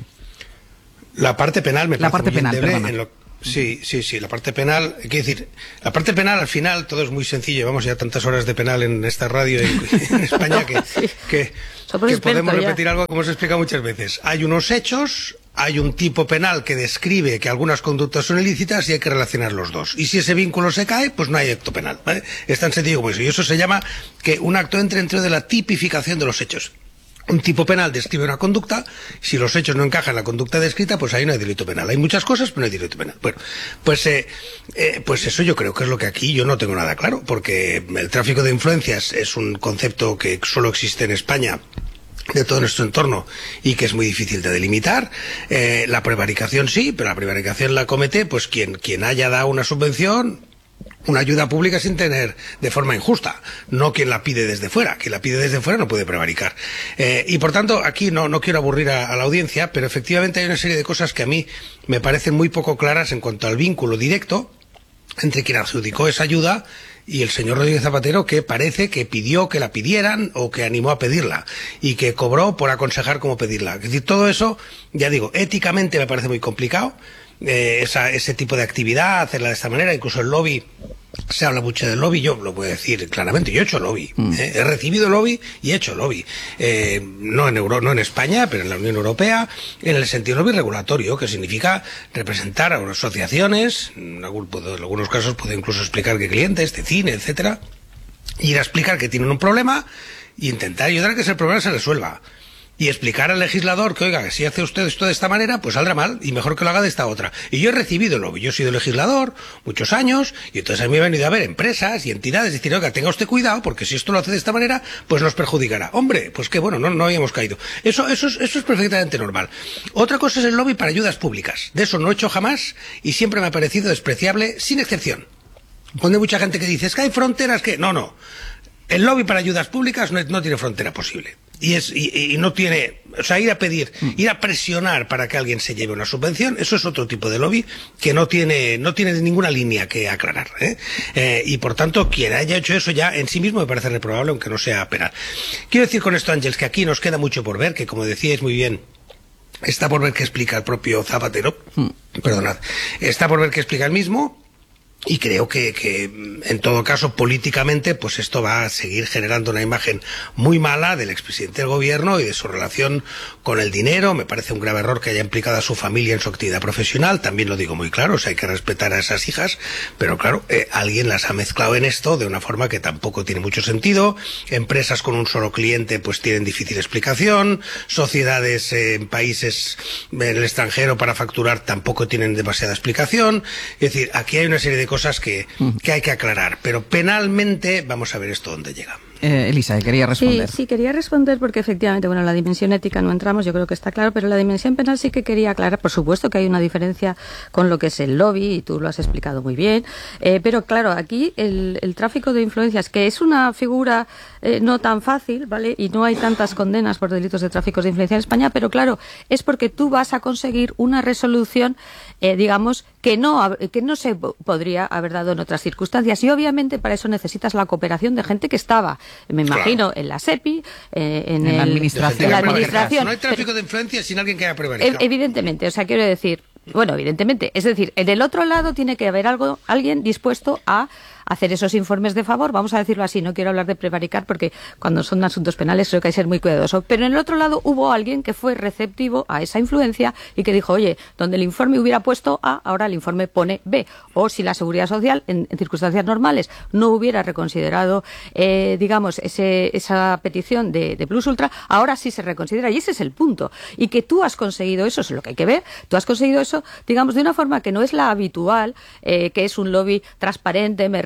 La parte penal me la parece parte muy penal, endeble en lo, sí, sí, sí, la parte penal, hay que decir, la parte penal al final todo es muy sencillo, llevamos ya tantas horas de penal en esta radio en, en España que, sí. que, que podemos repetir ya. algo como se explica muchas veces. Hay unos hechos, hay un tipo penal que describe que algunas conductas son ilícitas y hay que relacionar los dos. Y si ese vínculo se cae, pues no hay acto penal, ¿vale? Es tan sencillo como eso. Y eso se llama que un acto entre dentro de la tipificación de los hechos. Un tipo penal describe una conducta, si los hechos no encajan en la conducta descrita, pues ahí no hay delito penal. Hay muchas cosas, pero no hay delito penal. Bueno, pues, eh, eh, pues eso yo creo que es lo que aquí yo no tengo nada claro, porque el tráfico de influencias es un concepto que solo existe en España, de todo nuestro entorno, y que es muy difícil de delimitar. Eh, la prevaricación sí, pero la prevaricación la comete pues quien, quien haya dado una subvención, una ayuda pública sin tener de forma injusta, no quien la pide desde fuera. Quien la pide desde fuera no puede prevaricar. Eh, y por tanto, aquí no, no quiero aburrir a, a la audiencia, pero efectivamente hay una serie de cosas que a mí me parecen muy poco claras en cuanto al vínculo directo entre quien adjudicó esa ayuda y el señor Rodríguez Zapatero, que parece que pidió que la pidieran o que animó a pedirla y que cobró por aconsejar cómo pedirla. Es decir, todo eso, ya digo, éticamente me parece muy complicado. Eh, esa, ese tipo de actividad, hacerla de esta manera, incluso el lobby, se habla mucho del lobby, yo lo puedo decir claramente, yo he hecho lobby, mm. eh, he recibido lobby y he hecho lobby, eh, no en Euro, no en España, pero en la Unión Europea, en el sentido lobby regulatorio, que significa representar a unas asociaciones, en algunos casos puedo incluso explicar que clientes de cine, etcétera, ir a explicar que tienen un problema e intentar ayudar a que ese problema se resuelva. Y explicar al legislador que, oiga, que si hace usted esto de esta manera, pues saldrá mal, y mejor que lo haga de esta otra. Y yo he recibido lobby, yo he sido legislador muchos años, y entonces a mí me han venido a ver empresas y entidades, decir, oiga, tenga usted cuidado, porque si esto lo hace de esta manera, pues nos perjudicará. Hombre, pues que bueno, no, no habíamos caído. Eso, eso, es, eso es perfectamente normal. Otra cosa es el lobby para ayudas públicas. De eso no he hecho jamás, y siempre me ha parecido despreciable, sin excepción. Cuando hay mucha gente que dice, es que hay fronteras que... No, no. El lobby para ayudas públicas no, no tiene frontera posible. Y, es, y, y no tiene, o sea, ir a pedir, ir a presionar para que alguien se lleve una subvención, eso es otro tipo de lobby que no tiene, no tiene ninguna línea que aclarar, ¿eh? Eh, y por tanto, quien haya hecho eso ya en sí mismo me parece reprobable, aunque no sea penal. Quiero decir con esto, Ángels, que aquí nos queda mucho por ver, que como decíais muy bien, está por ver qué explica el propio Zapatero, mm. perdonad, está por ver qué explica el mismo. Y creo que, que, en todo caso, políticamente, pues esto va a seguir generando una imagen muy mala del expresidente del gobierno y de su relación con el dinero. Me parece un grave error que haya implicado a su familia en su actividad profesional. También lo digo muy claro, o sea, hay que respetar a esas hijas. Pero claro, eh, alguien las ha mezclado en esto de una forma que tampoco tiene mucho sentido. Empresas con un solo cliente, pues tienen difícil explicación. Sociedades eh, en países en el extranjero para facturar tampoco tienen demasiada explicación. Es decir, aquí hay una serie de cosas cosas que, que hay que aclarar, pero penalmente vamos a ver esto dónde llega. Eh, Elisa, quería responder. Sí, sí, quería responder porque efectivamente, bueno, la dimensión ética no entramos, yo creo que está claro, pero la dimensión penal sí que quería aclarar. Por supuesto que hay una diferencia con lo que es el lobby, y tú lo has explicado muy bien, eh, pero claro, aquí el, el tráfico de influencias, que es una figura eh, no tan fácil, ¿vale? Y no hay tantas condenas por delitos de tráfico de influencia en España, pero claro, es porque tú vas a conseguir una resolución, eh, digamos, que no, que no se podría haber dado en otras circunstancias, y obviamente para eso necesitas la cooperación de gente que estaba, me imagino, claro, en la SEPI, eh, en, en, el, la administración. en la administración. No hay tráfico de influencia sin alguien que haya prevaricado. Evidentemente, o sea, quiero decir, bueno, evidentemente, es decir, en el otro lado tiene que haber algo, alguien dispuesto a hacer esos informes de favor, vamos a decirlo así, no quiero hablar de prevaricar porque cuando son asuntos penales creo que hay que ser muy cuidadoso, pero en el otro lado hubo alguien que fue receptivo a esa influencia y que dijo, oye, donde el informe hubiera puesto A, ahora el informe pone B, o si la Seguridad Social en, en circunstancias normales no hubiera reconsiderado, eh, digamos, ese, esa petición de, de Plus Ultra, ahora sí se reconsidera, y ese es el punto, y que tú has conseguido eso, eso es lo que hay que ver, tú has conseguido eso, digamos, de una forma que no es la habitual, eh, que es un lobby transparente, me reúno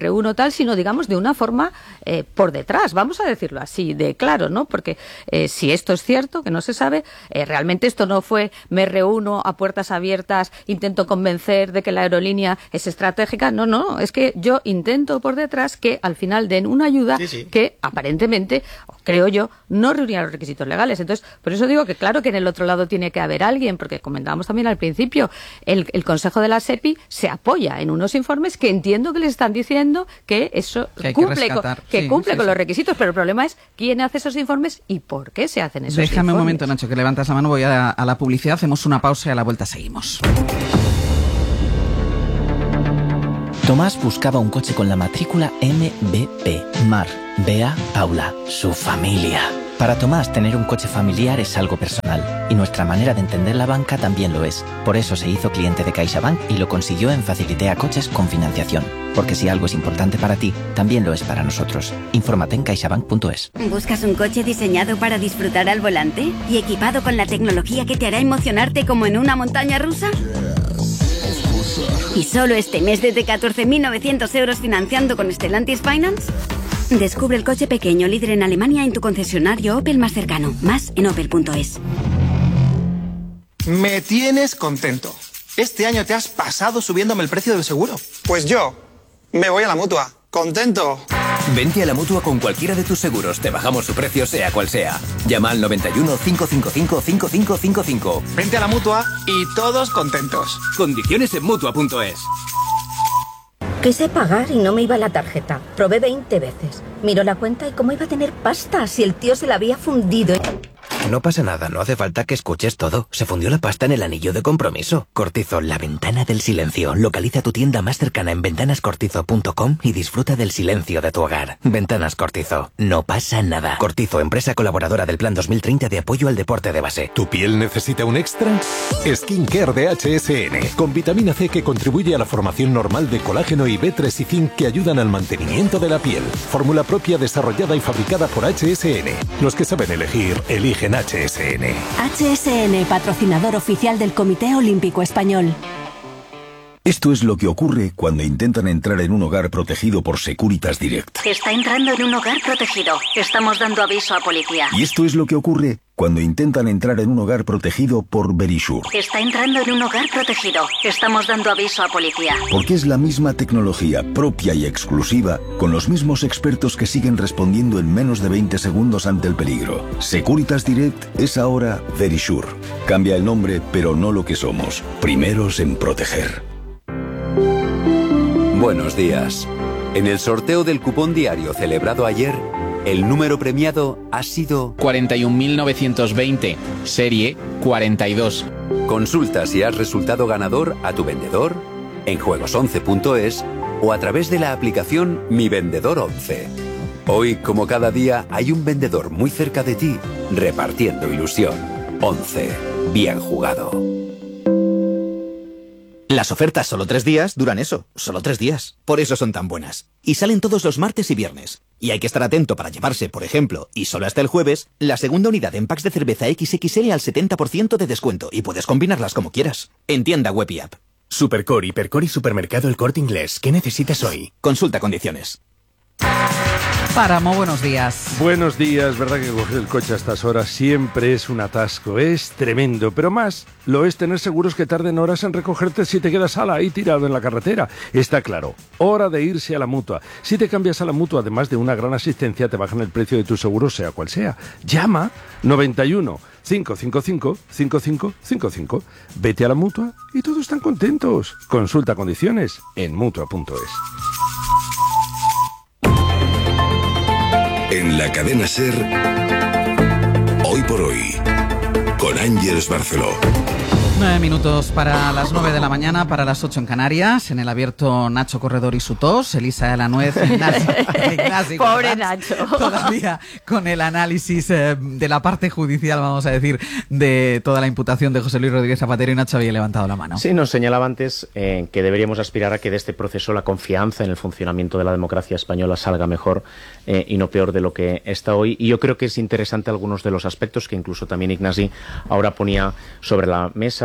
reúno tal, sino digamos de una forma eh, por detrás, vamos a decirlo así, de claro, ¿no? Porque eh, si esto es cierto, que no se sabe, eh, realmente esto no fue me reúno a puertas abiertas, intento convencer de que la aerolínea es estratégica, no, no, es que yo intento por detrás que al final den una ayuda sí, sí. que aparentemente, creo yo, no reunía los requisitos legales. Entonces, por eso digo que claro que en el otro lado tiene que haber alguien, porque comentábamos también al principio, el, el Consejo de la SEPI se apoya en unos informes que entiendo que les están diciendo que eso que cumple, que con, que sí, cumple sí, con sí. los requisitos, pero el problema es quién hace esos informes y por qué se hacen esos Déjame informes. Déjame un momento, Nacho, que levantas la mano, voy a, a la publicidad, hacemos una pausa y a la vuelta seguimos. Tomás buscaba un coche con la matrícula M B P. Mar, Bea, Paula, su familia. Para Tomás, tener un coche familiar es algo personal, y nuestra manera de entender la banca también lo es. Por eso se hizo cliente de CaixaBank y lo consiguió en Facilitea Coches con financiación. Porque si algo es importante para ti, también lo es para nosotros. Infórmate en caixabank punto es. ¿Buscas un coche diseñado para disfrutar al volante? ¿Y equipado con la tecnología que te hará emocionarte como en una montaña rusa? ¿Y solo este mes desde catorce mil novecientos euros financiando con Stellantis Finance? Descubre el coche pequeño líder en Alemania en tu concesionario Opel más cercano. Más en opel punto es. Me tienes contento. Este año te has pasado subiéndome el precio del seguro. Pues yo me voy a la Mutua. ¡Contento! Vente a la Mutua con cualquiera de tus seguros. Te bajamos su precio sea cual sea. Llama al noventa y uno, cinco cinco cinco, cinco cinco cinco cinco. Vente a la Mutua y todos contentos. Condiciones en Mutua punto es. Quise pagar y no me iba la tarjeta. Probé veinte veces. Miró la cuenta y cómo iba a tener pasta si el tío se la había fundido. No pasa nada, no hace falta que escuches todo. Se fundió la pasta en el anillo de compromiso. Cortizo, la ventana del silencio. Localiza tu tienda más cercana en ventanas cortizo punto com y disfruta del silencio de tu hogar. Ventanas Cortizo. No pasa nada. Cortizo, empresa colaboradora del Plan dos mil treinta de apoyo al deporte de base. ¿Tu piel necesita un extra? Skincare de H S N, con vitamina C que contribuye a la formación normal de colágeno y B tres y zinc que ayudan al mantenimiento de la piel. Fórmula propia desarrollada y fabricada por H S N. Los que saben elegir, eligen H S N. H S N, patrocinador oficial del Comité Olímpico Español. Esto es lo que ocurre cuando intentan entrar en un hogar protegido por Securitas Direct. Está entrando en un hogar protegido. Estamos dando aviso a policía. Y esto es lo que ocurre cuando intentan entrar en un hogar protegido por Verisure. Está entrando en un hogar protegido. Estamos dando aviso a policía. Porque es la misma tecnología propia y exclusiva, con los mismos expertos que siguen respondiendo en menos de veinte segundos ante el peligro. Securitas Direct es ahora Verisure. Cambia el nombre, pero no lo que somos. Primeros en proteger. Buenos días. En el sorteo del cupón diario celebrado ayer, el número premiado ha sido cuarenta y un mil novecientos veinte, serie cuarenta y dos. Consulta si has resultado ganador a tu vendedor, en juegos once punto es o a través de la aplicación Mi Vendedor once. Hoy, como cada día, hay un vendedor muy cerca de ti repartiendo ilusión. once. Bien jugado. Las ofertas solo tres días duran eso, solo tres días. Por eso son tan buenas. Y salen todos los martes y viernes. Y hay que estar atento para llevarse, por ejemplo, y solo hasta el jueves, la segunda unidad en packs de cerveza equis equis ele al setenta por ciento de descuento. Y puedes combinarlas como quieras. En tienda web y app. Supercore, Hipercore y Supermercado El Corte Inglés. ¿Qué necesitas hoy? Consulta condiciones. Páramo, buenos días. Buenos días, verdad que coger el coche a estas horas siempre es un atasco, es tremendo, pero más lo es tener seguros que tarden horas en recogerte si te quedas ala ahí tirado en la carretera. Está claro, hora de irse a la Mutua. Si te cambias a la Mutua, además de una gran asistencia, te bajan el precio de tu seguro, sea cual sea. Llama noventa y uno, cinco cinco cinco, cinco cinco cinco cinco. Vete a la Mutua y todos están contentos. Consulta condiciones en Mutua punto es. En la cadena SER, Hoy por Hoy, con Ángeles Barceló. Nueve minutos para las nueve de la mañana, para las ocho en Canarias. En el abierto, Nacho Corredor y su tos, Elisa de la Nuez, Ignacio, Ignacio Pobre Guardans, Nacho. Todavía con el análisis eh, de la parte judicial, vamos a decir, de toda la imputación de José Luis Rodríguez Zapatero, y Nacho había levantado la mano. Sí, nos señalaba antes eh, que deberíamos aspirar a que de este proceso la confianza en el funcionamiento de la democracia española salga mejor eh, y no peor de lo que está hoy. Y yo creo que es interesante algunos de los aspectos que incluso también Ignasi ahora ponía sobre la mesa,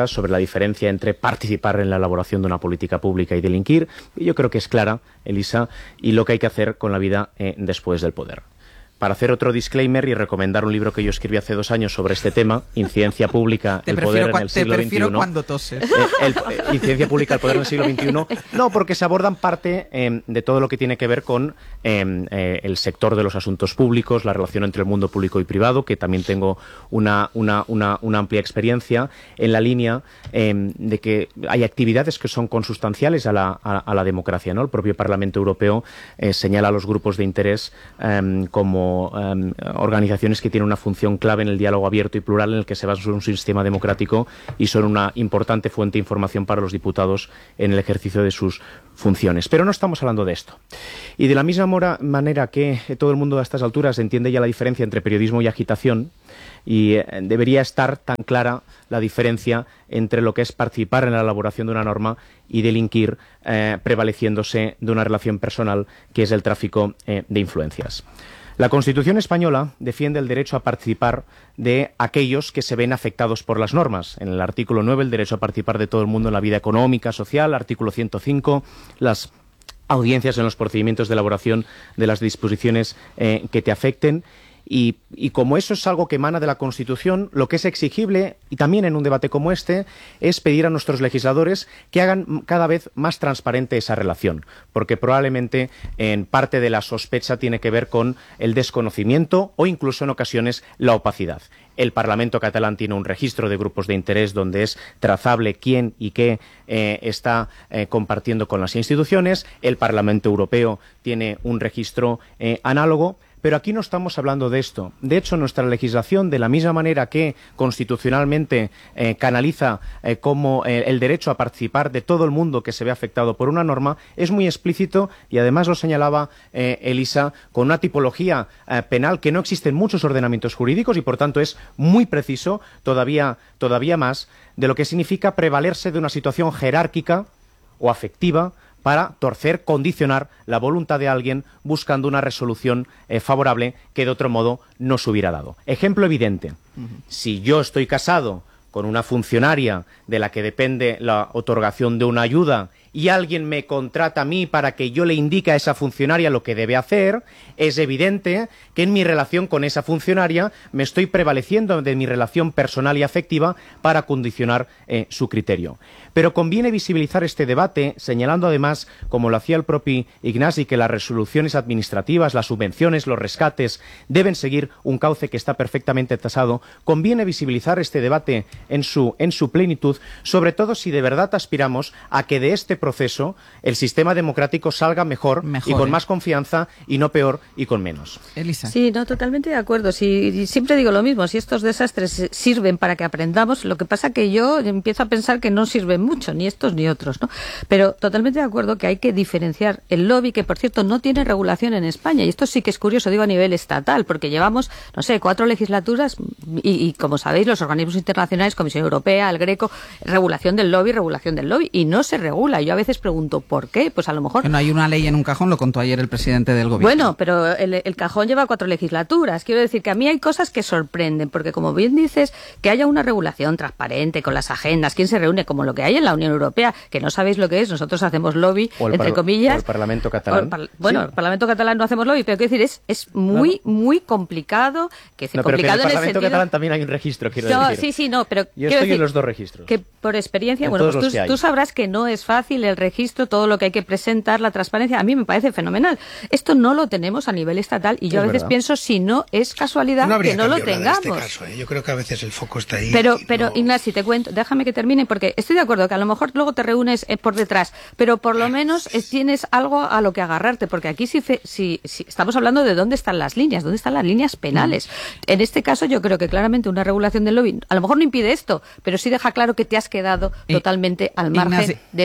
Elisa sobre la diferencia entre participar en la elaboración de una política pública y delinquir. Y yo creo que es clara, Elisa, y lo que hay que hacer con la vida eh, después del poder. Para hacer otro disclaimer y recomendar un libro que yo escribí hace dos años sobre este tema, Incidencia Pública, el poder en el siglo Te prefiero veintiuno. cuando toses. Eh, el, eh, Incidencia Pública, el poder en el siglo veintiuno. No, porque se abordan parte eh, de todo lo que tiene que ver con eh, eh, el sector de los asuntos públicos, la relación entre el mundo público y privado, que también tengo una, una, una, una amplia experiencia en la línea eh, de que hay actividades que son consustanciales a la, a, a la democracia, ¿no? El propio Parlamento Europeo eh, señala a los grupos de interés eh, como Um, organizaciones que tienen una función clave en el diálogo abierto y plural en el que se basa en un sistema democrático y son una importante fuente de información para los diputados en el ejercicio de sus funciones. Pero no estamos hablando de esto. Y de la misma mora, manera que todo el mundo a estas alturas entiende ya la diferencia entre periodismo y agitación, y eh, debería estar tan clara la diferencia entre lo que es participar en la elaboración de una norma y delinquir eh, prevaleciéndose de una relación personal que es el tráfico eh, de influencias. La Constitución española defiende el derecho a participar de aquellos que se ven afectados por las normas. En el artículo nueve, el derecho a participar de todo el mundo en la vida económica, social. Artículo ciento cinco, las audiencias en los procedimientos de elaboración de las disposiciones eh, que te afecten. Y, y como eso es algo que emana de la Constitución, lo que es exigible, y también en un debate como este, es pedir a nuestros legisladores que hagan cada vez más transparente esa relación, porque probablemente en parte de la sospecha tiene que ver con el desconocimiento o incluso en ocasiones la opacidad. El Parlamento catalán tiene un registro de grupos de interés donde es trazable quién y qué eh, está eh, compartiendo con las instituciones. El Parlamento Europeo tiene un registro eh, análogo. Pero aquí no estamos hablando de esto. De hecho, nuestra legislación, de la misma manera que constitucionalmente eh, canaliza eh, como eh, el derecho a participar de todo el mundo que se ve afectado por una norma, es muy explícito y además lo señalaba eh, Elisa, con una tipología eh, penal que no existe en muchos ordenamientos jurídicos y por tanto es muy preciso, todavía, todavía más, de lo que significa prevalerse de una situación jerárquica o afectiva para torcer, condicionar la voluntad de alguien buscando una resolución eh, favorable que de otro modo no se hubiera dado. Ejemplo evidente. Uh-huh. Si yo estoy casado con una funcionaria de la que depende la otorgación de una ayuda y alguien me contrata a mí para que yo le indique a esa funcionaria lo que debe hacer, es evidente que en mi relación con esa funcionaria me estoy prevaleciendo de mi relación personal y afectiva para condicionar eh, su criterio. Pero conviene visibilizar este debate, señalando además, como lo hacía el propio Ignasi, que las resoluciones administrativas, las subvenciones, los rescates deben seguir un cauce que está perfectamente tasado. Conviene visibilizar este debate en su, en su plenitud, sobre todo si de verdad aspiramos a que de este proceso el sistema democrático salga mejor, mejor y con ¿eh? más confianza y no peor y con menos. Elisa. Sí, no, totalmente de acuerdo. Sí, siempre digo lo mismo, si estos desastres sirven para que aprendamos, lo que pasa que yo empiezo a pensar que no sirven mucho, ni estos ni otros, ¿no? Pero totalmente de acuerdo que hay que diferenciar el lobby, que por cierto no tiene regulación en España, y esto sí que es curioso, digo a nivel estatal, porque llevamos, no sé, cuatro legislaturas y, y como sabéis, los organismos internacionales, Comisión Europea, el Greco, regulación del lobby, regulación del lobby, y no se regula. Yo a veces pregunto, ¿por qué? Pues a lo mejor... Que no hay una ley en un cajón, lo contó ayer el presidente del gobierno. Bueno, pero el, el cajón lleva cuatro legislaturas. Quiero decir que a mí hay cosas que sorprenden, porque como bien dices, que haya una regulación transparente con las agendas, quién se reúne, como lo que hay en la Unión Europea, que no sabéis lo que es, nosotros hacemos lobby, entre comillas... O el Parlamento catalán. Par, bueno, sí. El Parlamento catalán no hacemos lobby, pero quiero decir, es, es muy, no, no. muy complicado. Que no, complicado pero que en el en Parlamento el sentido... catalán también hay un registro, quiero no, decir. Sí, sí, no, pero... Yo estoy decir, en los dos registros. Que por experiencia, en bueno, pues tú, que tú sabrás que no es fácil el registro, todo lo que hay que presentar, la transparencia, a mí me parece fenomenal. Esto no lo tenemos a nivel estatal y yo es a veces verdad. pienso si no es casualidad no que no lo tengamos. Este caso, ¿eh? Yo creo que a veces el foco está ahí. Pero, pero no... Ignasi, te cuento, déjame que termine porque estoy de acuerdo que a lo mejor luego te reúnes eh, por detrás, pero por lo menos eh, tienes algo a lo que agarrarte, porque aquí si, si, si estamos hablando de dónde están las líneas, dónde están las líneas penales. Mm. En este caso yo creo que claramente una regulación del lobby a lo mejor no impide esto, pero sí deja claro que te has quedado eh, totalmente al margen Ignasi, de ese proceso.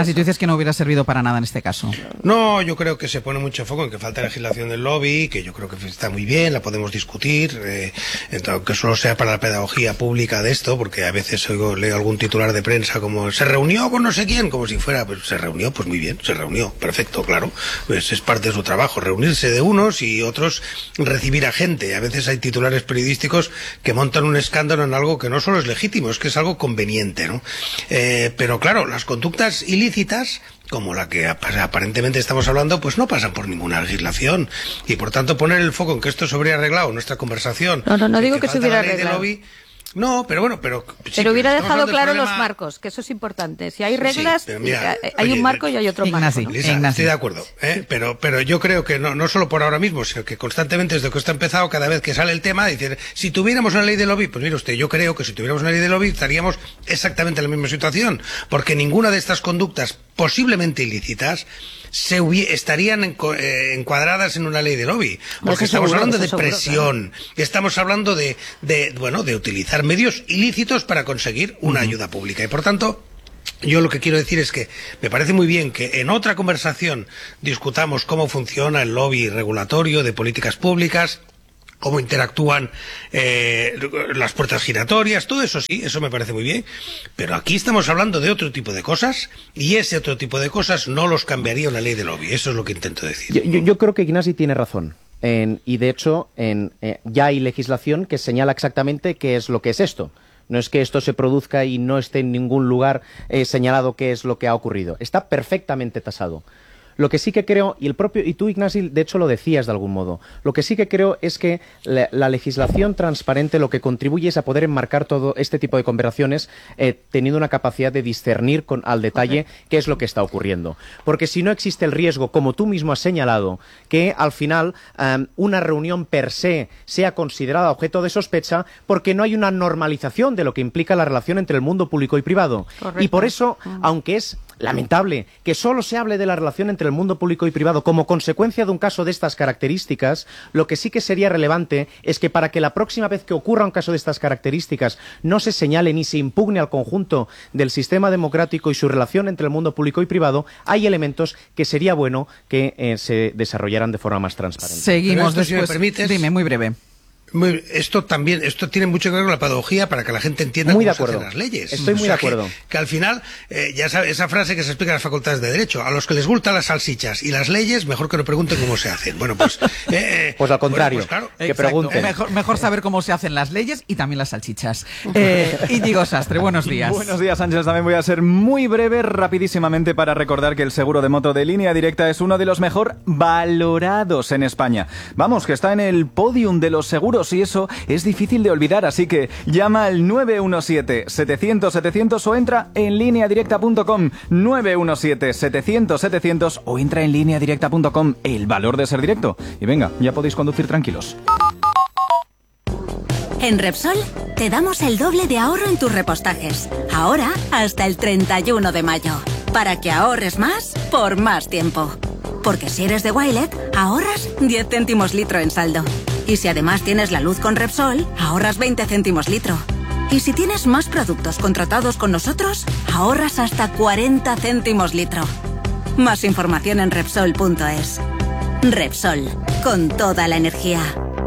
Ignasi, tú dices que no hubiera servido para nada en este caso. No, yo creo que se pone mucho foco en que falta legislación del lobby, que yo creo que está muy bien, la podemos discutir, eh, aunque solo sea para la pedagogía pública de esto, porque a veces oigo, leo algún titular de prensa como se reunió con no sé quién, como si fuera, pues se reunió, pues muy bien, se reunió, perfecto, claro, pues es parte de su trabajo, reunirse de unos y otros recibir a gente. A veces hay titulares periodísticos que montan un escándalo en algo que no solo es legítimo, es que es algo conveniente, ¿no? Eh, pero claro, las conductas ilícitas, como la que aparentemente estamos hablando, pues no pasan por ninguna legislación. Y por tanto poner el foco en que esto se hubiera arreglado en nuestra conversación. No, no, no digo que, que se hubiera arreglado. No, pero bueno, pero... Sí, pero hubiera pero dejado claro problema... los marcos, que eso es importante. Si hay reglas, sí, mira, hay oye, un marco y hay otro Ignasi, marco. ¿no? Lisa, Ignasi. estoy de acuerdo, ¿eh? pero, pero yo creo que no, no solo por ahora mismo, sino que constantemente desde que esto ha empezado, cada vez que sale el tema, decir, si tuviéramos una ley de lobby, pues mire usted, yo creo que si tuviéramos una ley de lobby estaríamos exactamente en la misma situación, porque ninguna de estas conductas posiblemente ilícitas se estarían eh, encuadradas en una ley de lobby, porque estamos seguro, hablando de seguro, presión, claro. Estamos hablando de, de, bueno, de utilizar medios ilícitos para conseguir una uh-huh. ayuda pública, y por tanto yo lo que quiero decir es que me parece muy bien que en otra conversación discutamos cómo funciona el lobby regulatorio de políticas públicas, cómo interactúan eh, las puertas giratorias, todo eso sí, eso me parece muy bien, pero aquí estamos hablando de otro tipo de cosas y ese otro tipo de cosas no los cambiaría una ley de lobby, eso es lo que intento decir. Yo, yo, yo creo que Ignasi tiene razón. En, y de hecho en, eh, ya hay legislación que señala exactamente qué es lo que es esto. No es que esto se produzca y no esté en ningún lugar eh, señalado qué es lo que ha ocurrido. Está perfectamente tasado. Lo que sí que creo, y el propio, y tú, Ignasi, de hecho lo decías de algún modo, lo que sí que creo es que la, la legislación transparente lo que contribuye es a poder enmarcar todo este tipo de conversaciones eh, teniendo una capacidad de discernir con, al detalle okay. qué es lo que está ocurriendo. Porque si no existe el riesgo, como tú mismo has señalado, que al final um, una reunión per se sea considerada objeto de sospecha porque no hay una normalización de lo que implica la relación entre el mundo público y privado. Correcto. Y por eso, uh-huh. aunque es lamentable que solo se hable de la relación entre el mundo público y privado como consecuencia de un caso de estas características, lo que sí que sería relevante es que para que la próxima vez que ocurra un caso de estas características no se señale ni se impugne al conjunto del sistema democrático y su relación entre el mundo público y privado, hay elementos que sería bueno que eh, se desarrollaran de forma más transparente. Seguimos esto, después. Si me permites, dime, muy breve. Muy, esto también, esto tiene mucho que ver con la pedagogía para que la gente entienda muy cómo de acuerdo. se hacen las leyes. Estoy muy o sea, de acuerdo. Que, que al final, eh, ya sabes, esa frase que se explica en las facultades de Derecho, a los que les gustan las salsichas y las leyes, mejor que no pregunten cómo se hacen. Bueno, pues... Eh, pues al contrario, bueno, pues, claro, que pregunten. Mejor, mejor saber cómo se hacen las leyes y también las salchichas. Eh, Íñigo Sastre, buenos días. Buenos días, Ángel. También voy a ser muy breve, rapidísimamente, para recordar que el seguro de moto de Línea Directa es uno de los mejor valorados en España. Vamos, que está en el podium de los seguros y eso es difícil de olvidar, así que llama al nueve uno siete, setecientos, setecientos o entra en línea directa punto com, nueve uno siete, setecientos, setecientos o entra en línea directa punto com, el valor de ser directo. Y venga, ya podéis conducir tranquilos. En Repsol te damos el doble de ahorro en tus repostajes, ahora hasta el treinta y uno de mayo, para que ahorres más por más tiempo. Porque si eres de Wilet, ahorras diez céntimos litro en saldo. Y si además tienes la luz con Repsol, ahorras veinte céntimos litro. Y si tienes más productos contratados con nosotros, ahorras hasta cuarenta céntimos litro. Más información en Repsol punto es. Repsol, con toda la energía.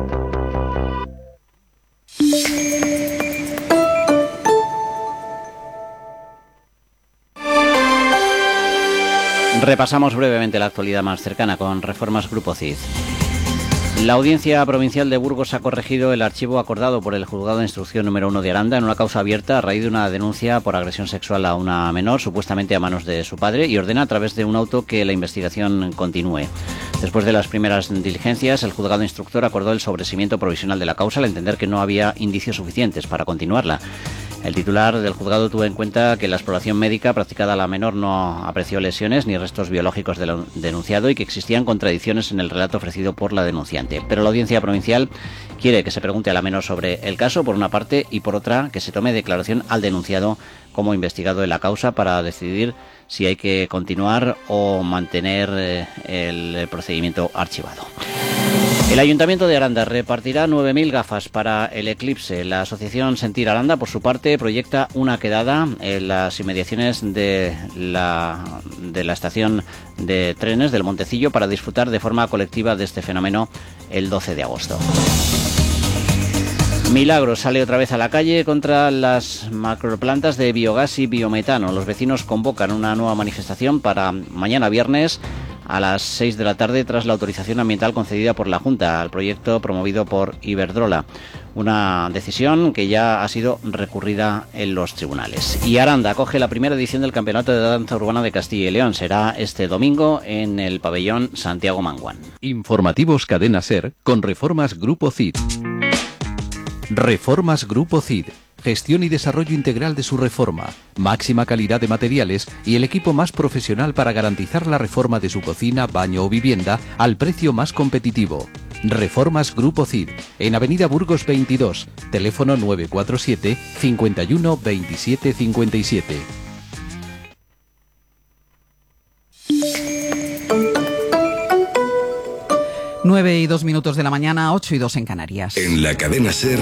Repasamos brevemente la actualidad más cercana con Reformas Grupo C I D. La Audiencia Provincial de Burgos ha corregido el archivo acordado por el Juzgado de Instrucción número uno de Aranda en una causa abierta a raíz de una denuncia por agresión sexual a una menor, supuestamente a manos de su padre, y ordena a través de un auto que la investigación continúe. Después de las primeras diligencias, el juzgado instructor acordó el sobreseimiento provisional de la causa al entender que no había indicios suficientes para continuarla. El titular del juzgado tuvo en cuenta que la exploración médica practicada a la menor no apreció lesiones ni restos biológicos del denunciado y que existían contradicciones en el relato ofrecido por la denunciante. Pero la Audiencia Provincial quiere que se pregunte a la menor sobre el caso, por una parte, y por otra, que se tome declaración al denunciado como investigado en la causa para decidir si hay que continuar o mantener eh, el procedimiento archivado. El Ayuntamiento de Aranda repartirá nueve mil gafas para el eclipse. La asociación Sentir Aranda, por su parte, proyecta una quedada en las inmediaciones de la, de la estación de trenes del Montecillo para disfrutar de forma colectiva de este fenómeno el doce de agosto. Milagros sale otra vez a la calle contra las macroplantas de biogás y biometano. Los vecinos convocan una nueva manifestación para mañana viernes a las seis de la tarde tras la autorización ambiental concedida por la Junta al proyecto promovido por Iberdrola. Una decisión que ya ha sido recurrida en los tribunales. Y Aranda acoge la primera edición del Campeonato de Danza Urbana de Castilla y León. Será este domingo en el pabellón Santiago Manguán. Informativos Cadena SER con Reformas Grupo C I D. Reformas Grupo C I D. Gestión y desarrollo integral de su reforma, máxima calidad de materiales y el equipo más profesional para garantizar la reforma de su cocina, baño o vivienda al precio más competitivo. Reformas Grupo C I D, en Avenida Burgos veintidós, teléfono nueve cuatro siete, cinco uno, veintisiete cincuenta y siete. Nueve y dos minutos de la mañana, ocho y dos en Canarias. En la cadena SER,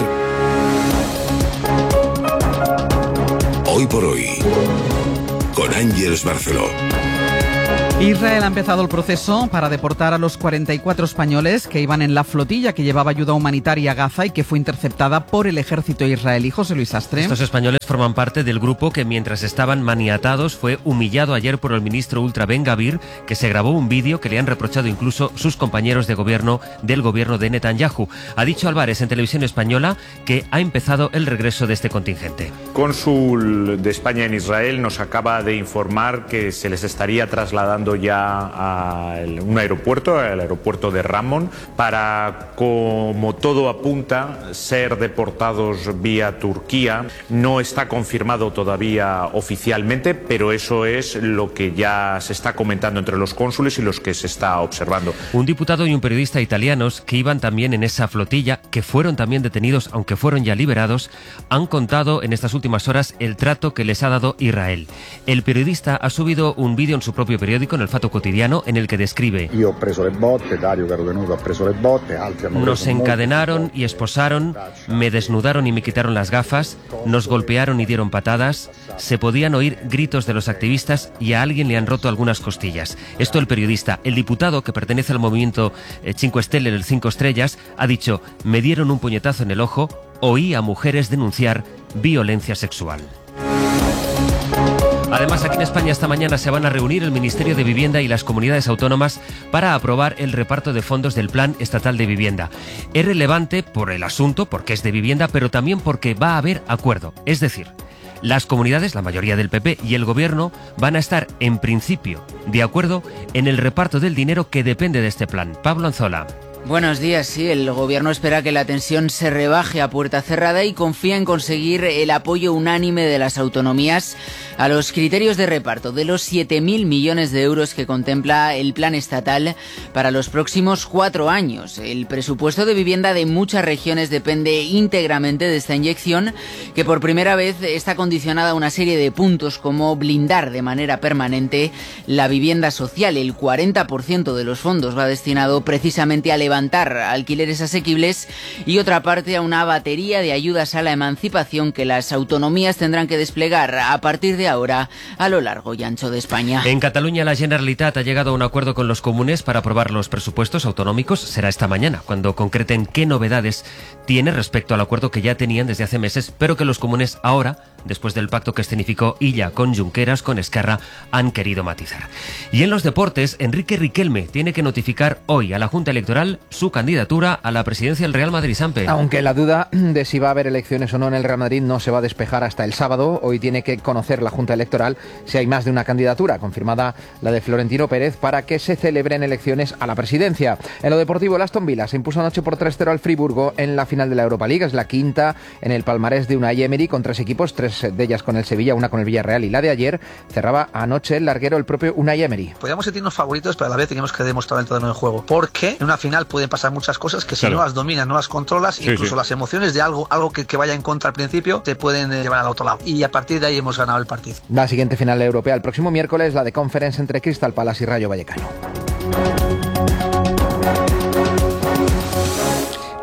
Hoy por Hoy, con Ángeles Barceló. Israel ha empezado el proceso para deportar a los cuarenta y cuatro españoles que iban en la flotilla que llevaba ayuda humanitaria a Gaza y que fue interceptada por el ejército israelí. José Luis Astre. Estos españoles forman parte del grupo que, mientras estaban maniatados, fue humillado ayer por el ministro ultra Ben Gavir, que se grabó un vídeo que le han reprochado incluso sus compañeros de gobierno del gobierno de Netanyahu. Ha dicho Álvarez en Televisión Española que ha empezado el regreso de este contingente. Cónsul de España en Israel nos acaba de informar que se les estaría trasladando ya a un aeropuerto, el aeropuerto de Ramón, para, como todo apunta, ser deportados vía Turquía. No está confirmado todavía oficialmente, pero eso es lo que ya se está comentando entre los cónsules y los que se está observando. Un diputado y un periodista italianos que iban también en esa flotilla, que fueron también detenidos, aunque fueron ya liberados, han contado en estas últimas horas el trato que les ha dado Israel. El periodista ha subido un vídeo en su propio periódico, en el Fatto Quotidiano, en el que describe: Io ho preso le botte, Dario caro tenuto ha preso le botte, altri hanno Nos encadenaron y esposaron, me desnudaron y me quitaron las gafas, nos golpearon y dieron patadas, se podían oír gritos de los activistas y a alguien le han roto algunas costillas. Esto el periodista. El diputado, que pertenece al movimiento Cinco Stelle, el Cinco Estrellas, ha dicho: me dieron un puñetazo en el ojo, oí a mujeres denunciar violencia sexual. Además, aquí en España esta mañana se van a reunir el Ministerio de Vivienda y las comunidades autónomas para aprobar el reparto de fondos del Plan Estatal de Vivienda. Es relevante por el asunto, porque es de vivienda, pero también porque va a haber acuerdo. Es decir, las comunidades, la mayoría del P P y el Gobierno, van a estar, en principio, de acuerdo en el reparto del dinero que depende de este plan. Pablo Anzola. Buenos días. Sí, el Gobierno espera que la tensión se rebaje a puerta cerrada y confía en conseguir el apoyo unánime de las autonomías a los criterios de reparto de los siete mil millones de euros que contempla el plan estatal para los próximos cuatro años. El presupuesto de vivienda de muchas regiones depende íntegramente de esta inyección, que por primera vez está condicionada a una serie de puntos, como blindar de manera permanente la vivienda social. El cuarenta por ciento de los fondos va destinado precisamente a levantar alquileres asequibles y otra parte a una batería de ayudas a la emancipación que las autonomías tendrán que desplegar a partir de ahora a lo largo y ancho de España. En Cataluña, la Generalitat ha llegado a un acuerdo con los comunes para aprobar los presupuestos autonómicos. Será esta mañana cuando concreten qué novedades tiene respecto al acuerdo que ya tenían desde hace meses, pero que los comunes ahora, después del pacto que escenificó Illa con Junqueras, con Esquerra, han querido matizar. Y en los deportes, Enrique Riquelme tiene que notificar hoy a la Junta Electoral su candidatura a la presidencia del Real Madrid. Sampe. Aunque la duda de si va a haber elecciones o no en el Real Madrid no se va a despejar hasta el sábado, hoy tiene que conocer la Junta Electoral si hay más de una candidatura, confirmada la de Florentino Pérez, para que se celebren elecciones a la presidencia. En lo deportivo, el Aston Villa se impuso anoche por tres cero al Friburgo en la final de la Europa League. Es la quinta en el palmarés de Unai Emery, con tres equipos, tres de ellas con el Sevilla, una con el Villarreal, y la de ayer cerraba anoche el larguero, el propio Unai Emery. Podríamos sentirnos favoritos, pero a la vez teníamos que demostrar el terreno de juego, porque en una final pueden pasar muchas cosas que si claro. no las dominas, no las controlas, sí, incluso sí. las emociones de algo algo que, que vaya en contra al principio te pueden eh, llevar al otro lado, y a partir de ahí hemos ganado el partido. La siguiente final europea el próximo miércoles, la de Conference entre Crystal Palace y Rayo Vallecano.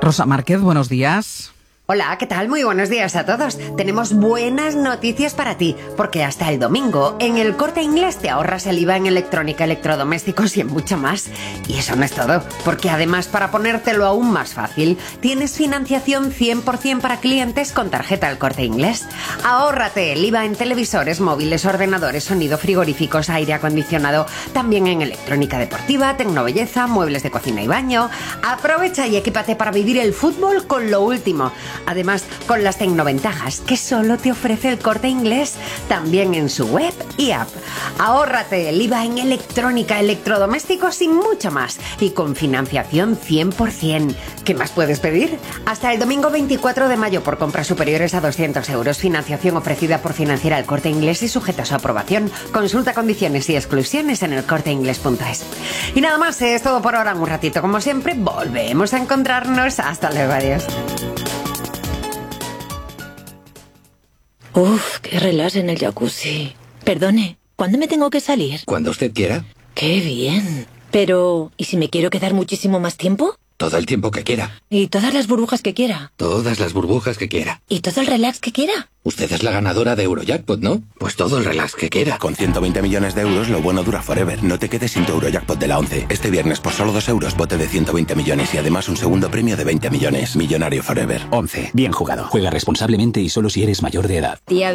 Rosa Márquez, buenos días. Hola, ¿qué tal? Muy buenos días a todos. Tenemos buenas noticias para ti, porque hasta el domingo en el Corte Inglés te ahorras el I V A en electrónica, electrodomésticos y en mucho más. Y eso no es todo, porque además, para ponértelo aún más fácil, tienes financiación cien por ciento para clientes con tarjeta El Corte Inglés. Ahórrate el I V A en televisores, móviles, ordenadores, sonido, frigoríficos, aire acondicionado, también en electrónica deportiva, tecnobelleza, muebles de cocina y baño. Aprovecha y equípate para vivir el fútbol con lo último. Además, con las tecnoventajas que solo te ofrece El Corte Inglés, también en su web y app. Ahórrate el I V A en electrónica, electrodomésticos y mucho más. Y con financiación cien por ciento. ¿Qué más puedes pedir? Hasta el domingo veinticuatro de mayo por compras superiores a doscientos euros. Financiación ofrecida por Financiera El Corte Inglés y sujeta a su aprobación. Consulta condiciones y exclusiones en el corte inglés punto es. Y nada más, es todo por ahora. Un ratito, como siempre, volvemos a encontrarnos. Hasta luego, adiós. Uf, qué relax en el jacuzzi. Perdone, ¿cuándo me tengo que salir? Cuando usted quiera. ¡Qué bien! Pero, ¿y si me quiero quedar muchísimo más tiempo? Todo el tiempo que quiera. ¿Y todas las burbujas que quiera? Todas las burbujas que quiera. ¿Y todo el relax que quiera? Usted es la ganadora de Eurojackpot, ¿no? Pues todo el relax que quiera. Con ciento veinte millones de euros, lo bueno dura forever. No te quedes sin tu Eurojackpot de la once. Este viernes, por solo dos euros, bote de ciento veinte millones y además un segundo premio de veinte millones. Millonario forever. once. Bien jugado. Juega responsablemente y solo si eres mayor de edad. Tía